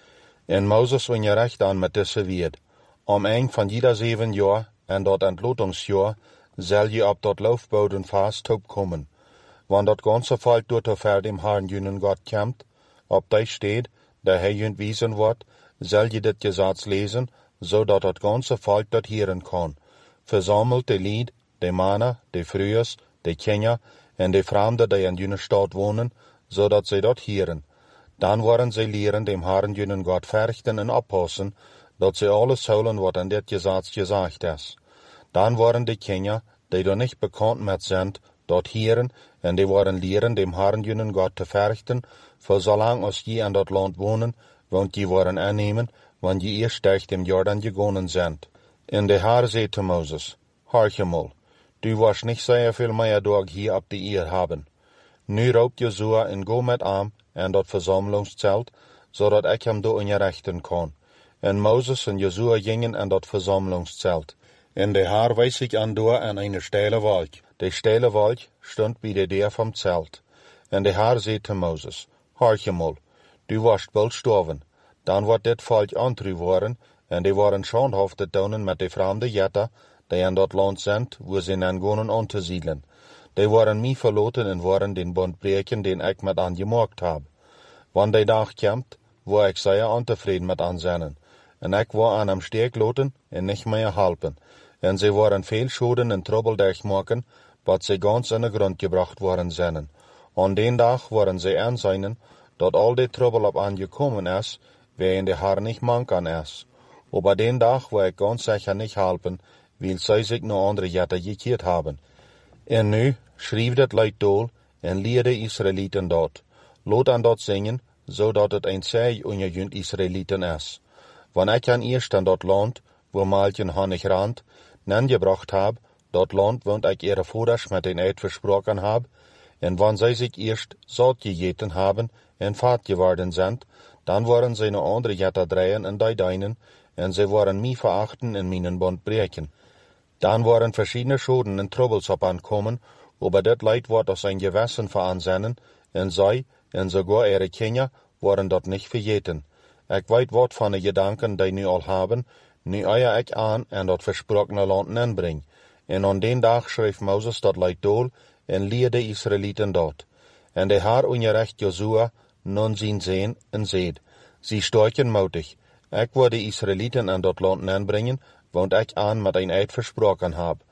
En Mozes wing je recht aan met deze weerd. Om een van ieder 7 jaar, en dat ontlotingsjaar, zal je op dat loofboden vast opkomen. Want dat ganse volk door te ver dem Herrn jullie God komt, op die steed, dat hij jullie wijzen wordt, zal je dit gezats lezen, zodat het ganse volk dat hieren kan. Verzamelt de lied, de mannen, de vrouwen, de kinderen en de vreemden die in jullie stad wonen, zodat zij dat hieren. Dan worden zij leren dem Herrn jullie God verrichten en oppassen, dat zij alles zullen wat in dit gezats gezegd is. Dan worden de kinderen, die er niet bekend met zijn, dat hieren, en die worden leren dem Herrn jullie God te verrichten, voor zolang als je in dat land wonen, want je worden aannemen, want je eerst tegen dem Jordan gegonen zijt. En de Heer zei te Mozes, Horchemol, du was niet zeer veel meer dag hier op de eer hebben. Nu roept Jozua en go met hem en dat verzamelingszelt, zodat ik hem door in je rechten kan. En Mozes en Jozua gingen aan dat verzamelingszelt. En de Heer wees zich aan door aan een steile wolk. De steile wolk stond bij de deur van het zelt. En de Heer zei te Mozes, Horchemol, du was bald sterven. Dan wordt dit volk aantru worden, en die worden schandhaft te doen met de vreemde jetten, die in dat land zijn, waar ze nengonen aan te zielen. Die worden mij verlaten en worden den bond breken, den ik met aan gemaakt heb. Wanneer die dag komt, waar ik zeer ontevreden met aan zijn. En ik wil aan hem steek laten en niet meer helpen. En ze worden veel schulden en trouble durchmaken, wat ze gans in de grond gebracht worden zijn. Aan den dag worden ze aanzien, dat al die trouble op aangekomen is, waarin de Heer niet manken is. Aber den dag wil ik ganz zeker niet helpen, wil zij zich naar andere jetten gekeerd hebben. En nu schreef dit luid doel en leerde Israëlieten dat. Laat aan dat zingen, zodat het een zij onder jullie Israëlieten is. Wanneer ik aan eerst aan dat land, waar Maaltjen Hannig rand, gebracht heb, dat land want ik ihre voeders met een eed versproken heb, en wanneer zij zich eerst zout gegeten hebben en vaat geworden zijn, dan worden zij naar andere jetten draaien en die deinen, en zij worden mij verachten en mijn bond breken. Dan worden verschillende schulden en troubles op aankomen, aber dit leid wordt als een gewessen veranzennen, en zij, en sogar ihre kinderen, worden dat niet vergeten. Ik weet wat van de gedanken die nu al hebben, nu eier ik aan en dat versprokene land nenbreng. En aan den dag schreef Mozes dat leid doel, en leerde Israëlieten dat. En de Heer onderricht Jozua, nun zien zijn, en zeid, zie sterk en moedig, ik wil de Israëlieten aan dat land nenbrengen, want ik aan met een eed versproken heb.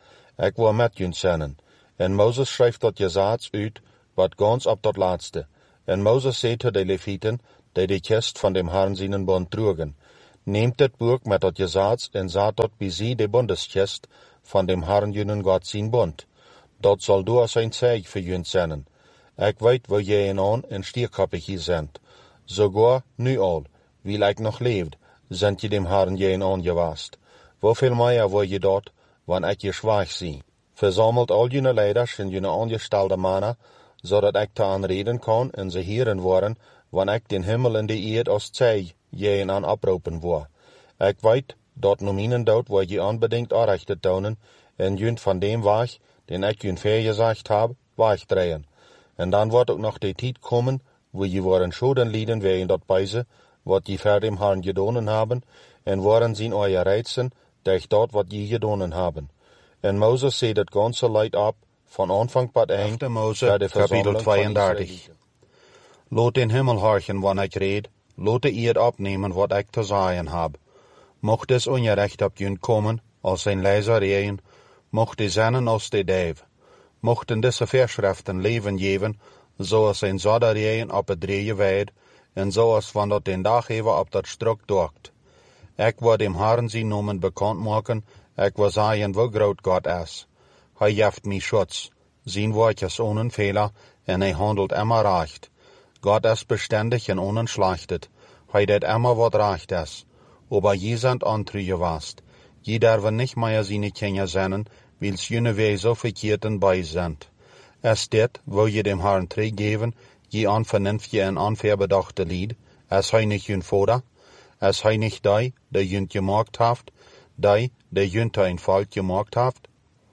Ik wil met jullie zijn. En Moses schrijft dat Jesaats uit, wat gans op dat laatste. En Moses zei tot de Levieten, die de kist van dem Herrn zijn bond trugen, neemt het boek met dat Jesaats en zet dat bij sie de bondeskist van dem Herrn jullie God zijn bond. Dat zal door zijn zeig voor jullie zijn. Ik weet waar jij en aan en stierkappig hier zijn. Sogar nu al, wie ik nog leeft, zijn je dem Herrn jij en aan gewaast. Hoeveel meer wil je dat, wanneer ik je zwaag zie? Verzamelt al jullie leiders en jullie aangestelde mannen, zodat ik te aanreden kan en ze heren worden, wanneer ik den Himmel en de eerd als zeig jij en aan oproepen wil. Ik weet dat nu mijn dood wil je onbedingt aanrecht tonen en jullie van dem weg, den ik jullie vergezegd heb, wegdrehen. En dan wordt ook nog de tijd komen, wo je worden schulden lieden wegen dat Beise, wat je voor dem Herrn gedonen hebben, en worden zien euer reizen, durch dat wat je gedonen hebben. En Moses zei het ganze leid op, van Anfang tot eind, Mose, kapitel 32. Laat den Himmel horchen, wanneer ik red, laat de eerd opnemen wat ik te zeggen heb. Mocht es onrecht op jullie komen, als zijn lezereien, mocht de zennen als de duif. Mochten deze verschriften leven geven, zoals zijn zodereien op het dreeën wijd, en zoals van dat den dag even op dat struk docht. Ik wil dem Herrn zijn noemen bekend maken, ik wil zeggen hoe groot God is. Hij geeft mij schutz, zijn woord is ohne Fehler, en hij handelt immer recht. God is beständig en onentslachtet, hij deed immer wat recht is. Aber je sind antruge wast, je derven nicht mehr seine Kinder zijn, wils jene wij so verkeerten bij sind. Es dit, wo je dem Herrn teruggeven, je an vernünftige en onverbedachte lied, es hij nicht jun Vater, es hij nicht die jun gemaakt heeft, die jun ein Volk gemaakt heeft?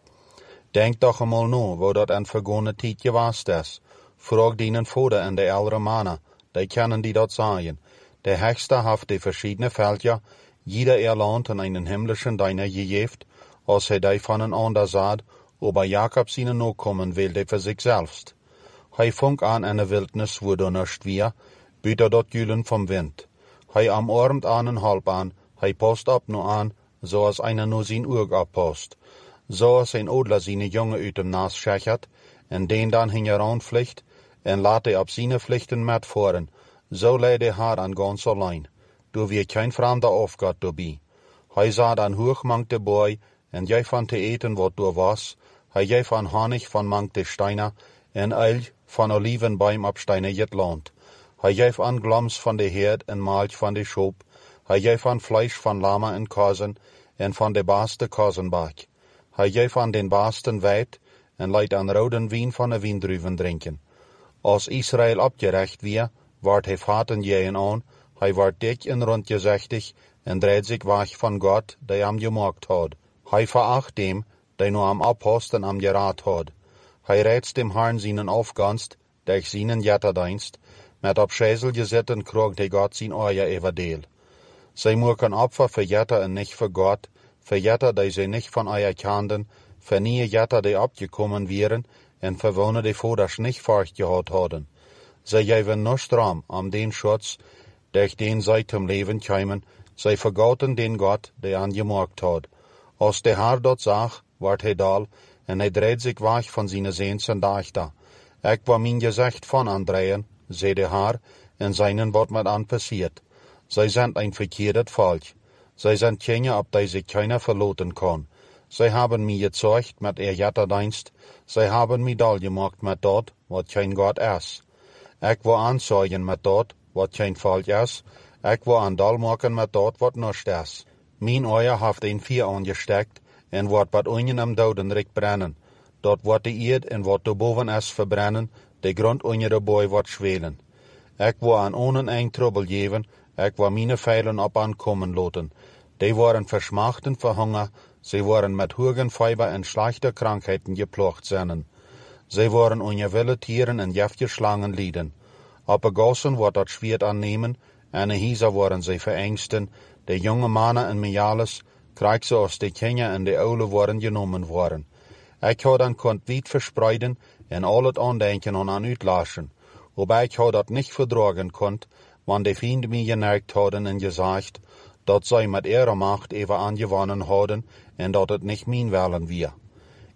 Denk doch einmal no, wo dat een vergone tijd gewast is. Frag dienen Vater en de ältere mannen, die kennen die dat sagen. Der Hechster heeft de verschiedene Veldja, jeder Land in einen himmlischen Deiner gegeven, als hij die van een ander zat, aber Jakob seine Nachkommen wilde für sich selbst. Hij funk an eine Wildnis, wo du nicht wir, büter dort Jülen vom Wind. Hij umarmt an en halb an, hij post ab nur an, so als einer nur sein Urg abpost. So als ein Odler seine Junge uit dem Nas schechert, en den dann hingeran pflicht, en laat hij op seine Pflichten met voeren. So leid de Herr an ganz allein. Du wir kein fremder Aufgott dabei. Hij sah dan hochmangt de boy, en jij van te eten wat du was, hij jij van Honig van mangt de steiner, en eil van Olivenbaum op steiner jet land. Hij jij van glams van de herd en malch van de schoop, hij jij van Fleisch van lama en kazen, en van de baaste kazenbak. Hij jij van den baasten weit, en leidt aan roden wien van de wiendruven drinken. Als Israël opgerecht weer, wordt hij vaten jeën aan, hij wordt dik en rondgezechtig, en dreht zich weg van God, die hem gemaakt had. Hij veracht dem, die nu am abhost en am geraad had. Hij reizt dem Herrn seinen Aufganst, durch seinen Jetterdienst, met op schäsel gezitten kroeg die God zijn oor everdeel. Zij moeken Opfer für Jetter en nicht für Gott, für Jetter, die sie nicht von euer kenden, für nie Jetter, die abgekommen wären, en für wonen die Voders nicht fortgehad hadden. Zij geven no stram am den Schutz, durch den zij zum Leben kämen, zij vergauten den Gott, der angemaakt had. Als de Herr dat zag, wordt hij dal, en hij dreht zich weg van zijn zeens en dachter. Ik wil mijn gezicht van aandrehen, zei de Herr, en zijnen wat met aan passiert. Zij zijn een verkeerd volk. Zij zijn Kinder, op die zich keiner verloten kan. Zij hebben mij gezorgd met ihr Jetterdienst. Zij hebben mij dal gemaakt met dat, wat geen God is. Ik wil aanzorgen met dat, wat geen volk is. Ik wil aan dal maken met dat, wat nicht is. Mijn oor heeft een vuur aangestekt, en wordt wat onjen am dodenrik brennen. Dat wordt de eerd en wat erboven is verbrennen, de grond onder de boy wordt zwelen. Ik wil aan onen een trouble geven, ik wil mijn veilen op aankomen laten. Die worden versmachten voor Hunger, sie worden met Hugenfieber en slechte Krankheiten geplocht zijn. Sie worden onder wilde Tieren en jeftige Schlangen lieden. Op de gassen wordt dat Schwert aannemen, en de Hieser worden sie verengsten, de jonge mannen en Miales, krijg ze als de Kinder en de Oude worden genomen worden. Ik hou dan kont wiet verspreiden en al het aandenken aan uitlassen. Wobei ik hou dat niet verdragen kont, want de vrienden mij generkt hadden en gezegd, dat zij met ihre Macht even aangewonnen hadden en dat het niet mijn willen weer.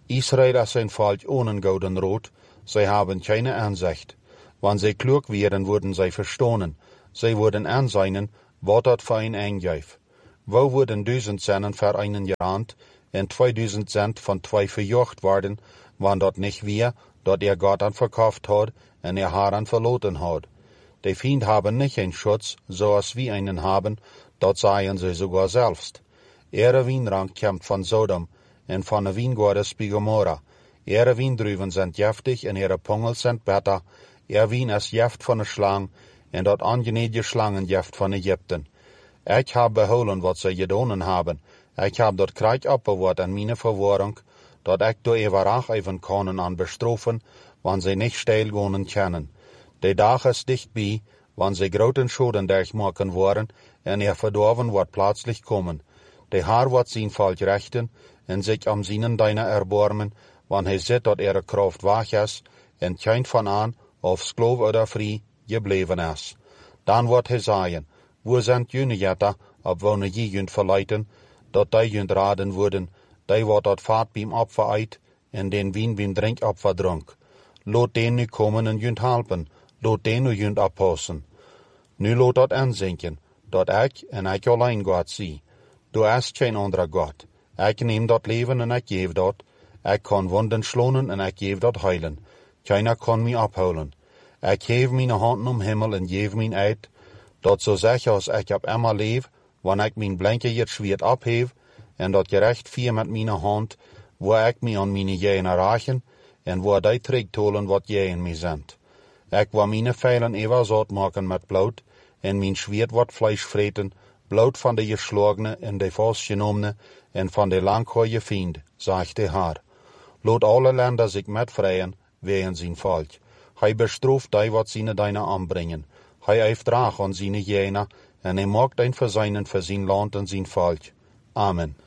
Israel is zijn volk ohne Godenrood, zij hebben keine aanzicht. Wanneer zij klug werden, worden zij verstonen. Zij worden aanzien wat dat voor een aangeeft. Wo worden 1000 zennen voor een gerand en 2000 cent van 2 verjocht worden, wanneer dat niet weer, dat God aan verkauft had en haar aan verloten had. De vriend hebben niet een schutz, zoals wij einen hebben, dat zeiden ze sogar zelfst. Ihre wijnrank komt van Sodom en van de wijngaarden bij Gomorra. Ihre wijndruiven zijn giftig en ihre pongels zijn bitter. Ihr wien is gift van de slang en dat ongenede slangengift van Egypten. Ik heb behouden wat zij gedaan hebben. Ik heb dat krijg opbewaard aan mijn verwarring, dat ik door eeuwig even kan aan bestrofen, wanneer zij niet stilgaan kunnen. De dag is dichtbij, wanneer zij grote schoden durchmaken worden en ihr verdorven wordt plaatselijk komen. De Heer wordt zijn volk rechten en zich om zijn deine erbarmen, wanneer hij ziet dat ihre kracht weg is en geen van aan, of slaaf oder vrij, gebleven is. Dan wordt hij zeggen, wo zijn jullie jetten, op wanneer je junt verleiden, dat die junt raden worden, die wordt dat vaat beim opfer uit, en den wien beim drink opfer dronk. Laat den nu komen en junt helpen, laat den nu junt oppassen. Nu laat dat aanzinken, dat ik en ik alleen God zie. Er is geen andere God. Ik neem dat leven en ik geef dat. Ik kan wonden slonen en ik geef dat heilen. Keiner kan mij ophouden. Ik geef mijn handen om hemel en geef mijn eid, dat zo zeg als ik op immer leef, wanneer ik mijn blinke het zwaard opheef, en dat gerecht vier met mijn hand, waar ik mij aan mijn jenen rachen, en waar die terugtolen wat jenen mij zendt. Ik wil mijn vijlen eeuwig zout maken met bloed, en mijn zwaard wordt vlees vreten, bloed van de geslagene en de vastgenomen, en van de langharige vriend, zegt de Heer. Laat alle landen zich met vrijen, wegen zijn volk. Hij bestraft die wat zijn deine aanbrengen. Hij heeft draag aan zijn jenen, en hij maakt een verzeinen voor zijn land en zijn volk. Amen.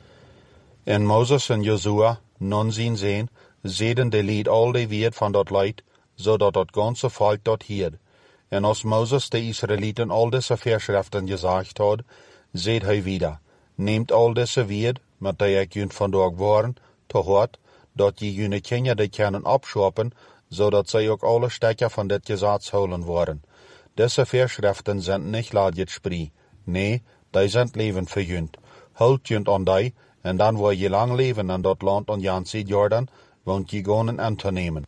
En Mozes en Josua, non zijn zeen, zeiden de lied al de weer van dat leid, zodat dat ganze volk dat hield. En als Mozes de Israëlieten al deze verschriften gezegd had, zeid hij wieder, neemt al deze weer, met die ik junt vandaag waren, te hart, dat je jullie kinderen kunnen opschoppen, zodat zij ook alle stekken van dit gezag houden worden. Deze verschriften zijn niet laat spree. Nee, die zijn leven voor junt. Houd junt aan die, en dan wil je lang leven in dat land aan Jan ziet Jordan, want je gaan aan te nemen.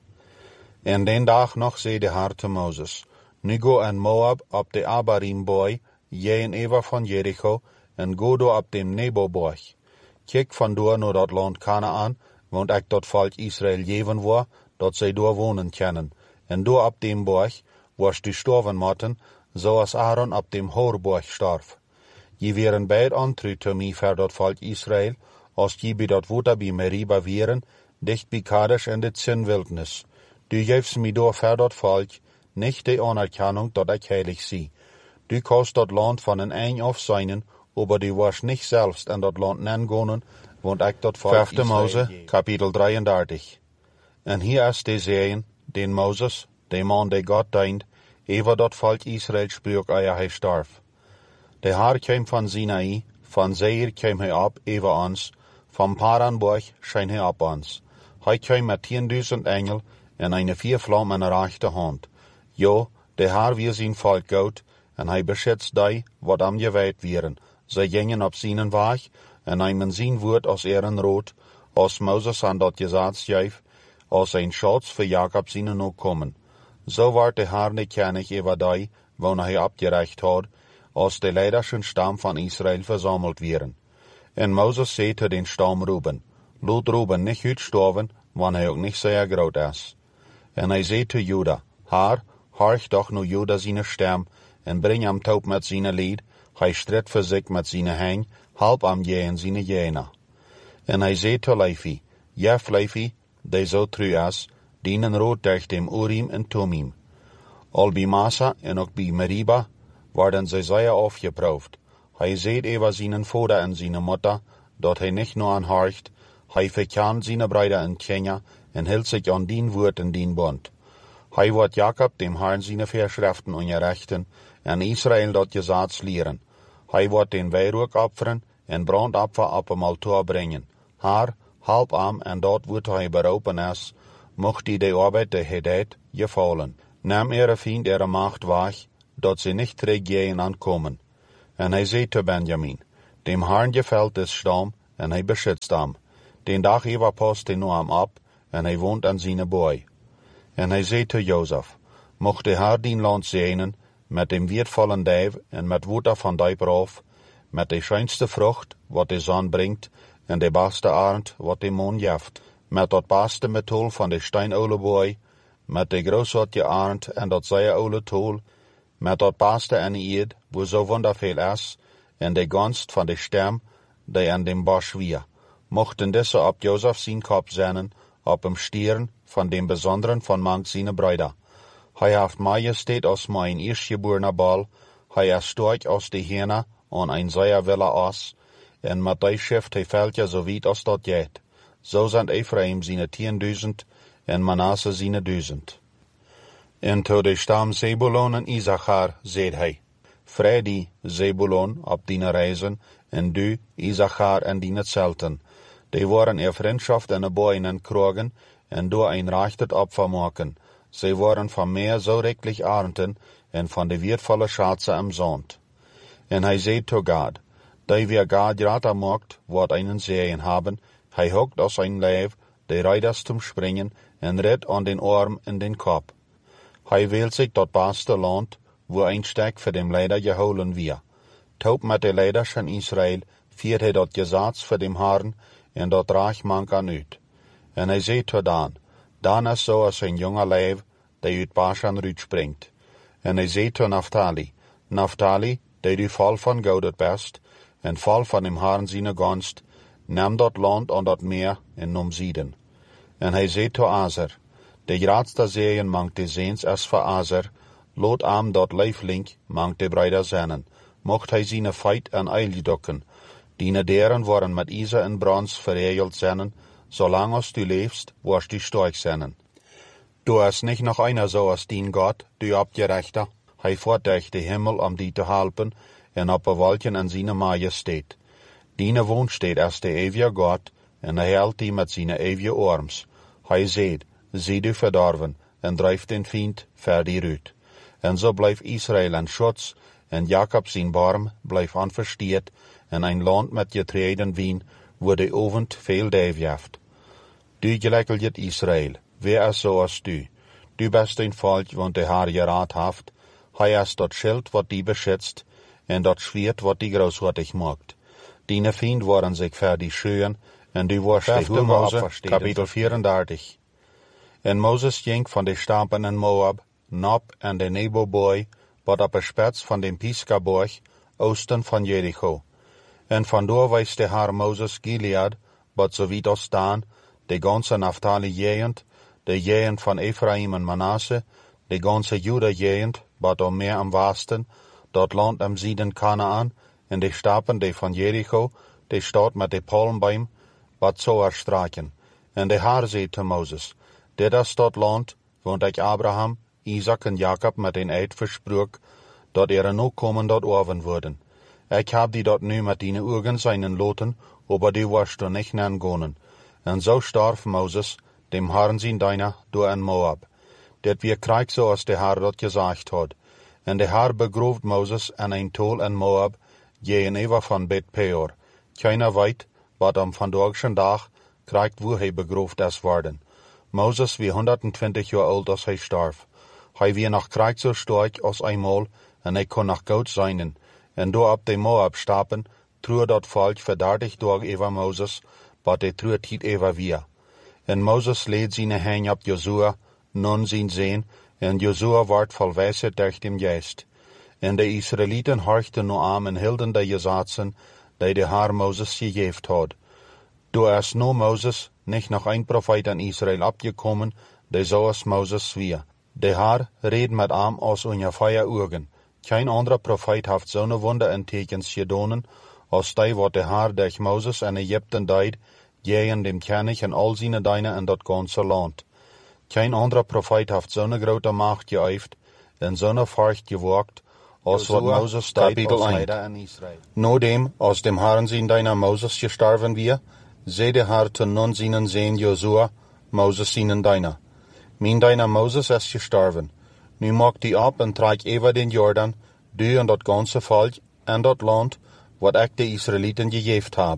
En den dag nog zei de Heer te Mozes, nu go aan Moab op de Abarim boy, jij en Eva van Jericho, en go door op dem Nebo-borg. Kijk vandoor naar dat land Kanaan, want ik dat volk Israël geven wil, dat zij door wonen kunnen. En door op dem borg, waar du sterven moeten, zoals Aaron op dem Hoorborg starf. Je wären beid antru te mij voor dat volk Israël, als je bij dat water bij Meriba wären, dicht bij Kadesh en de Zinwildnis. Du geeft mij door voor dat volk, niet de anerkennung dat ik heilig zie. Du kost dat land van een eind af zijn, aber du was niet zelfs in dat land nengonen, want ik dat volk Israël. 5 Mose, kapitel 33. En hier is de zeeën, den Moses, de man die God dient, over dat volk Israël spreek eer hij starf. De Heer kwam van Sinai, van Seir kwam hij op over ons, van Paranborg scheen hij op ons. Hij kwam met 10.000 engel en een 4 vlam in de rechterhand. Ja, de Heer weer zijn volk goed, en hij beschützt die, wat am gewijd wieren. Zij gingen op zijn weg, en nemen zijn woord als ehrenrood, als Moses aan dat gezag schreef, als een schutz voor Jacob zijn nakomen. Zo werd de Heer niet kennig over die, wanneer hij opgerecht had, als de leiderschen stam van Israël verzameld werden. En Moses zei te den stam Ruben, laat Ruben niet uitsterven, wanneer hij ook niet zeer groot is. En hij zei te Juda, Heer, horch toch nu Juda zijn stem, en breng hem top met zijn lied, hij stridt voor zich met zijn heng, help hem je en zijn jena. En hij zei te Levi, jef Levi, die zo trouw is, dienen rood durch dem Urim en Tumim. Al bij Massa en ook bij Meriba worden zij zeer afgeproefd. Hij zei over zijn vader en zijn moeder, dat hij niet nur aanhorcht, hij verkent zijn broeder en kinderen en hield zich aan dien woord en dien bond. Hij wordt Jacob dem Herrn zijn verschriften onderrichten en Israël dat gezag leren. Hij wordt den wierook opferen en brandopfer op een altaar brengen. Heer, halb am en dort wordt hij beroepen is, mocht die de arbeid de hij deed, gefallen. Nam ihre Fiend ihre Macht wahr, dat sie nicht teruggehen ankommen. En hij zei te Benjamin, dem Herrn gefällt es Stamm, en hij beschützt hem. Den Dag Eva post hij nu am ab, en hij woont aan zijn boy. En hij zei te Jozef, mocht de Herr dien land zegenen, met dem wertvollen dijf en met Wutter van dijprof, met de schönste Frucht, wat de zon brengt, en de beste arend, wat de moon jeft, met dat beste metol van de steinoude boy, met de grootste arend en dat zeie oude tol, met dat beste en eed, wo zo wonderveel is, en de gunst van de stem, die aan dem Bosch wir, mochten deze op Jozef zijn kop zennen, op hem stieren van dem besonderen van mank zijn Brüder. Hij heeft majesteit als mijn eerstgeborene bal, hij is sterk als de Hähne en een zeer wille as, en met die schrift hij veldje zo weit als dat jet. Zo zijn Ephraim zijn 10.000 en Manasse zijn 1000. En to de stam Zebulon en Issachar zeid hij, vrij die, Zebulon, op die reizen, en du, Issachar, en die zelten. Die waren er vriendschaft en boeien en krogen, en door een rechtet opfer maken. Zij waren van meer zo rechtlich arenden, en van de wertvolle Schatze am Zond. En hij zei to God, die wir God rater mocht, wat einen Serien haben, hij hockt aus sein Leib, de Reiters zum Springen, en redt an den Arm in den Kopf. Hij wählt sich dat beste Land, wo ein Steck für dem Leider geholen wir. Taub met de Leiders van Israël, viert hij dat Gesetz für dem Herrn, en dat reich mank an uit. En hij zei to Dan is zo als een jonge leeuw, die uit Bashan springt. En hij zei to Naphtali, die du vol van goud best, en vol van dem Herrn zijn gunst, nam dat land aan dat meer en nom Sieden. En hij zei to Aser, de grootste zeeën mank de zeens as voor Aser, lood am dat leiflink mank de Brüder zennen, mocht hij zijn feit en eil dokken, die deren waren met ijzer en brons verregeld zennen, zolang als du lebst, wirst du stark sein. Du hast nicht noch einer so als dien Gott, du abgerechter, hij voordeugt de Himmel om die te helpen, en op bewolken aan zijn majesteit. Diene woonsteed als de eeuwige God, en hij helpt die met zijn eeuwige arms. Hij zegt, zie du verdorven, en drijft den Feind ver die uit. En zo blijft Israël een schutz, en Jacob zijn barm blijft onversteerd, en een land met getreden wien, wo de ovend veel dijf heeft. Du gelijkelt Israël, wer is zo als du? Du bist een volk, want de Herr geraad heeft. Hij is dat schild wat die beschützt, en dat Schwert wat die großartig maakt. Dine Feind waren zich ver die schön, en du warst de Mose, kapitel 34. En Moses ging van de stampen in Moab, Nob en de Nebo-boy, wat op de spits van de Pisgaborg, oosten van Jericho. En vandoor wijst de Herr Moses Gilead, wat zo weit als Dan, de ganze Naphtali-Gegend, de Gegend van Ephraim en Manasse, de ganze Juda-Gegend, wat om meer am Westen, dat land am Sieden Kanaan, en de stappen de van Jericho, de stad met de palmboom, wat zo erstraken. En de Herr zei te Moses, dit is dat land, want ik Abraham, Isaac en Jacob met een eed versprook, dat er nu komen dat oven worden. Ik heb die dat nu met die ogen zijn loten, aber die warst du nicht nangonen. En zo starf Moses, dem Herrn zijn deiner, door en Moab. Dit wir krijg zo als de Herr dat gezegd had. En de Herr begrooft Moses en een tol in Moab, gegenüber van Bet Peor. Keiner weet, wat am vandaagschen dag krijgt wo hij begrooft is worden. Moses wie 120 jaar oud als hij starf. Hij wie nog krijg zo sterk als eenmaal, en hij kon nog goud zijn. En door op de Moab stappen, truur dat volk verdadig door over Moses, wat de truur tiet over wir. En Moses leed zijn hand op Josua, nun zijn zeen, en Josua werd vol wijsheid durch dem Geest. En de Israëlieten horchten nu aan en hielden de Gesetzen, die de Herr Moses gegeven had. Door is nu Moses nicht noch ein Prophet an Israël abgekommen, die so als Moses wie. De Herr reed met hem aus ungefähr Ugen. Kein anderer Prophet heeft zo'n Wunder en tekens gedaan, als die wat de Herr durch Moses en Egypten deed, gegen dem König en al zijn Deine in dat ganze land. Kein anderer Prophet heeft zo'n grote Macht geüft en zo'n Furcht gewagt, als wat Moses deed als Leider in Israël. Nodem, als dem Herrn zijn Deiner Moses gestorven wie, zei de Herr te nun seinen Sehn Josua, Moses seinen Deiner. Mein Deiner Moses ist gestorben. Nu mag die ab en trek over den Jordan, du en dat ganze volk en dat land, wat ik de Israëlieten gegeven heb.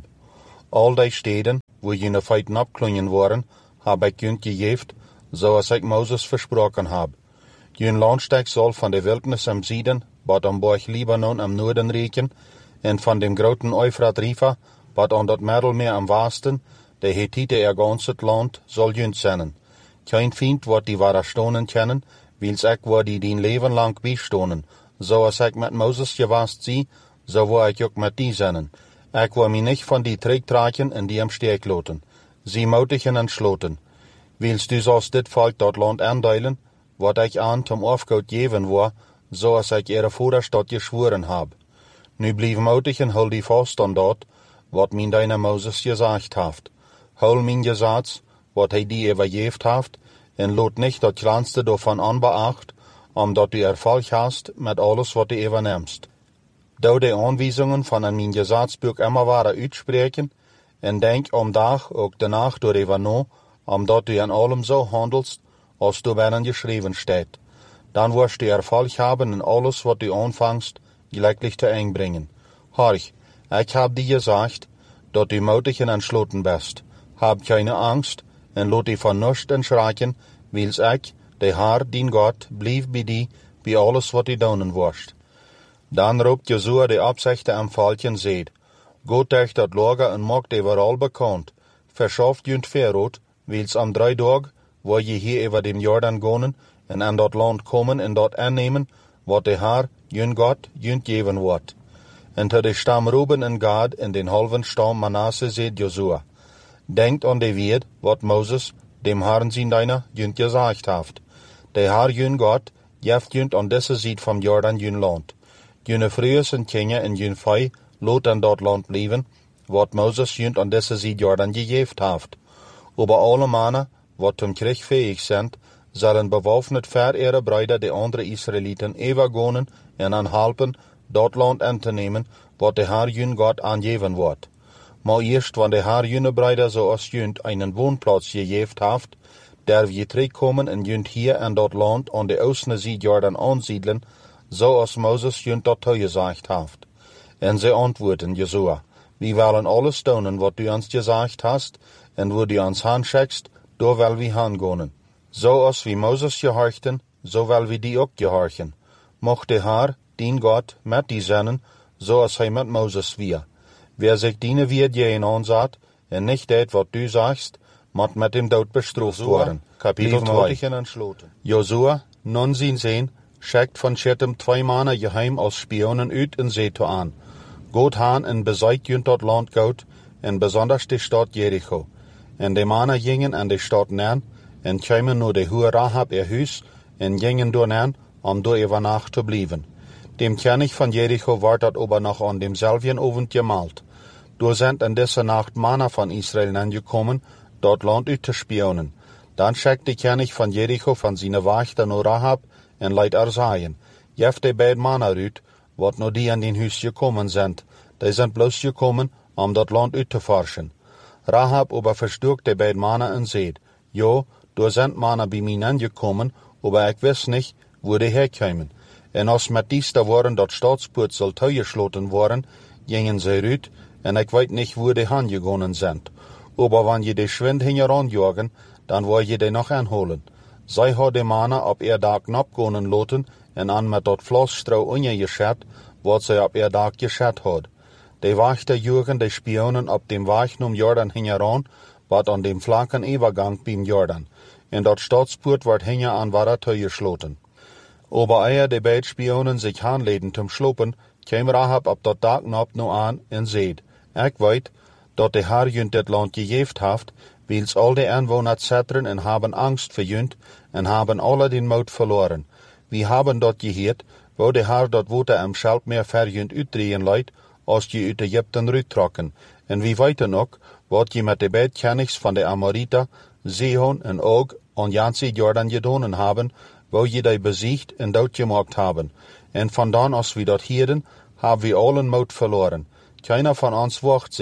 Al die steden, wo jene feiten abklungen waren, heb ik junt gegeven, zoals ik Moses versproken heb. Jun landstek zal van de wildnis am Zieden, wat am Berg Libanon am Noorden reiken, en van dem groten Euphrat River, wat aan dat Middelmeer am Westen, de Hethite ganzet land, zal junt zijn. Kein Feind wat die ware stonen kennen, wils ik waar die dien leven lang bijstonen. Zoals ik met Moses gewast zie, zo wou ik ook met die zijn. Ik wou mij niet van die trektraken en die am steek loten. Sie moutigen en sloten. Wils du zoals dit volk dat land aandeilen, wat ik aan zum Aufgoud geven wou, zoals ik ihre Vorderstadt geschworen heb. Nu blieb moutigen hol die vast aan dat, wat mijn deiner Moses gezegd heeft. Hol mijn gezats, wat hij die overgeeft heeft, en lot nicht dat kleinste daarvan aanbeacht, omdat du Erfolg hast met alles wat du overnimmst. Dou de aanwijzingen van een mijn gezatsboek immer waren uitspreken, en denk dag ook de nacht door overno, omdat du in allem zo handelst, als du binnen geschreven steht. Dan wirst du Erfolg haben in alles wat du anfangst, gleichlich te einbringen. Horch, ich hab dir gesagt, dat du mutig en entschloten bist. Hab keine Angst, en lot die van nichts entschrecken, wils ik, de Herr, dien Gott, blieb bij die, bij alles wat du doen wirst. Dan roept Josua de Absichten am Volk seed. Gott euch dat Lager en maakt overal bekannt. Verschafft junt Verrot, wils am 3 Tag, wo je hier über dem Jordan gonen, en an dat land komen en dat aannemen, wat de Herr, jun Gott, junt geven wordt. En te de stam Ruben en Gad en den halven stam Manasse seed Josua. Denkt an de Wort, wat Moses, dem Herrn zijn deiner, junt gesagt haft. De Herr, jun Gott, jeft junt an deze Seed vom Jordan jun land. June vrouwen en kinderen en jun vij lot an dat land blijven, wat Moses junt an deze Seed Jordan gegeven haft. Aber alle Männer, wat zum Krieg fähig sind, sollen bewaffnet für ihre Brüder die andere Israeliten übergehen en anhalten, dat land anzunehmen, wat der Herr jün Gott angeben wird. Maar erst, wenn der Herr jüne Brüder so als jünt einen Wohnplatz gegeben haft, der wir zurückkommen en jünt hier in dat land an de Oostne Seed Jordan ansiedeln, so als Moses jünt dat gesagt haft. En sie antworten Josua, wir wollen alles tun, wat du uns gesagt hast, en wo du uns hanschickst, da will wir hangehen. So als wie Moses gehorchten, so will wir die auch gehorchen. Mocht der Herr, dien Gott, met die zijn, so als hij met Moses wir. Wer sich dienen wird jenen ansat, en nicht det, wat du sagst, moet met dem Dood bestraft worden. Kapitel 2. Josua, nun zijn Sehn, schickt von Schittim 2 Männer geheim als Spionen uit in Seto an. Gott han en beseigt junt dat land goud, en besonders die Stadt Jericho. En de Männer gingen an de Stadt nähen, en kwamen nur de hohe Rahab ihr Huis, en gingen door nähen, door über Nacht te blijven. Dem König von Jericho war dat aber noch an demselben Abend gemalt. Door sind in dieser Nacht Männer von Israel angekommen, dort Land uit te spionen. Dann schickt der König von Jericho von seiner Wachter nur Rahab en leidt sagen, jeft de beiden Männer uit, wat nur die an den Huis gekommen sind. Die sind bloß gekommen, dat Land uit te forschen. Rahab aber verstürkt de beiden Männer en seed, jo, door sind Männer bij mij angekommen, aber ich weiß nicht, wo die herkommen. En als met dies da waren dat Staatspoort soll teuerschloten worden, gingen sie uit, en ich weet nicht, wo die hingegangen sind. Aber wenn je die Schwind hingeranjagen, dann will je die noch anholen. Zij had de Männer op ihr Dag napgehen loten, en an met dat Flossstrau ungeschert, wat sie op ihr Dag geschert had. Die Wachter jugen die Spionen op dem Weg um Jordan hingeran, wat an dem flanken Übergang beim Jordan. En dat Staatspoort wordt hinge an wara teuerschloten. Aber eer de beiden Spionen sich hanleden zum Schlopen, kwam Rahab op dat Dag nap no an en zeid, ik weet, dat de Herr junt dit land gegeven haft, wils al de Anwohner zitteren en haben Angst voor junt, en haben alle den Mut verloren. Wir haben dat geheerd, wo de Herr dat Water am Schelpmeer ver junt uitdrehen leidt, als je uit Egypten uittrokken. En wie weten ook, wat je met de beiden Königs van de Amoriter, Sihon en Og, an Jansi Jordan gedonen haben, wo je die besiegt en dood gemaakt haben. En vandaan als we dat hieren, haben wir allen Mut verloren. Keiner von uns wacht sich,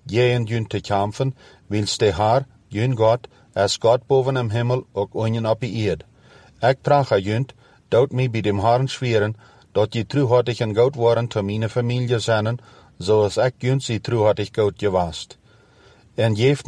jij junt te kämpfen, wils de haar, jun God, als God boven im Himmel ook onjen op die eerd. Ik praat junt, doet mij bij dem Herrn schweren, dat je truhartig en goed worden te mijn familie zijn, zoals ik junt zie truhartig goed geweest. En geeft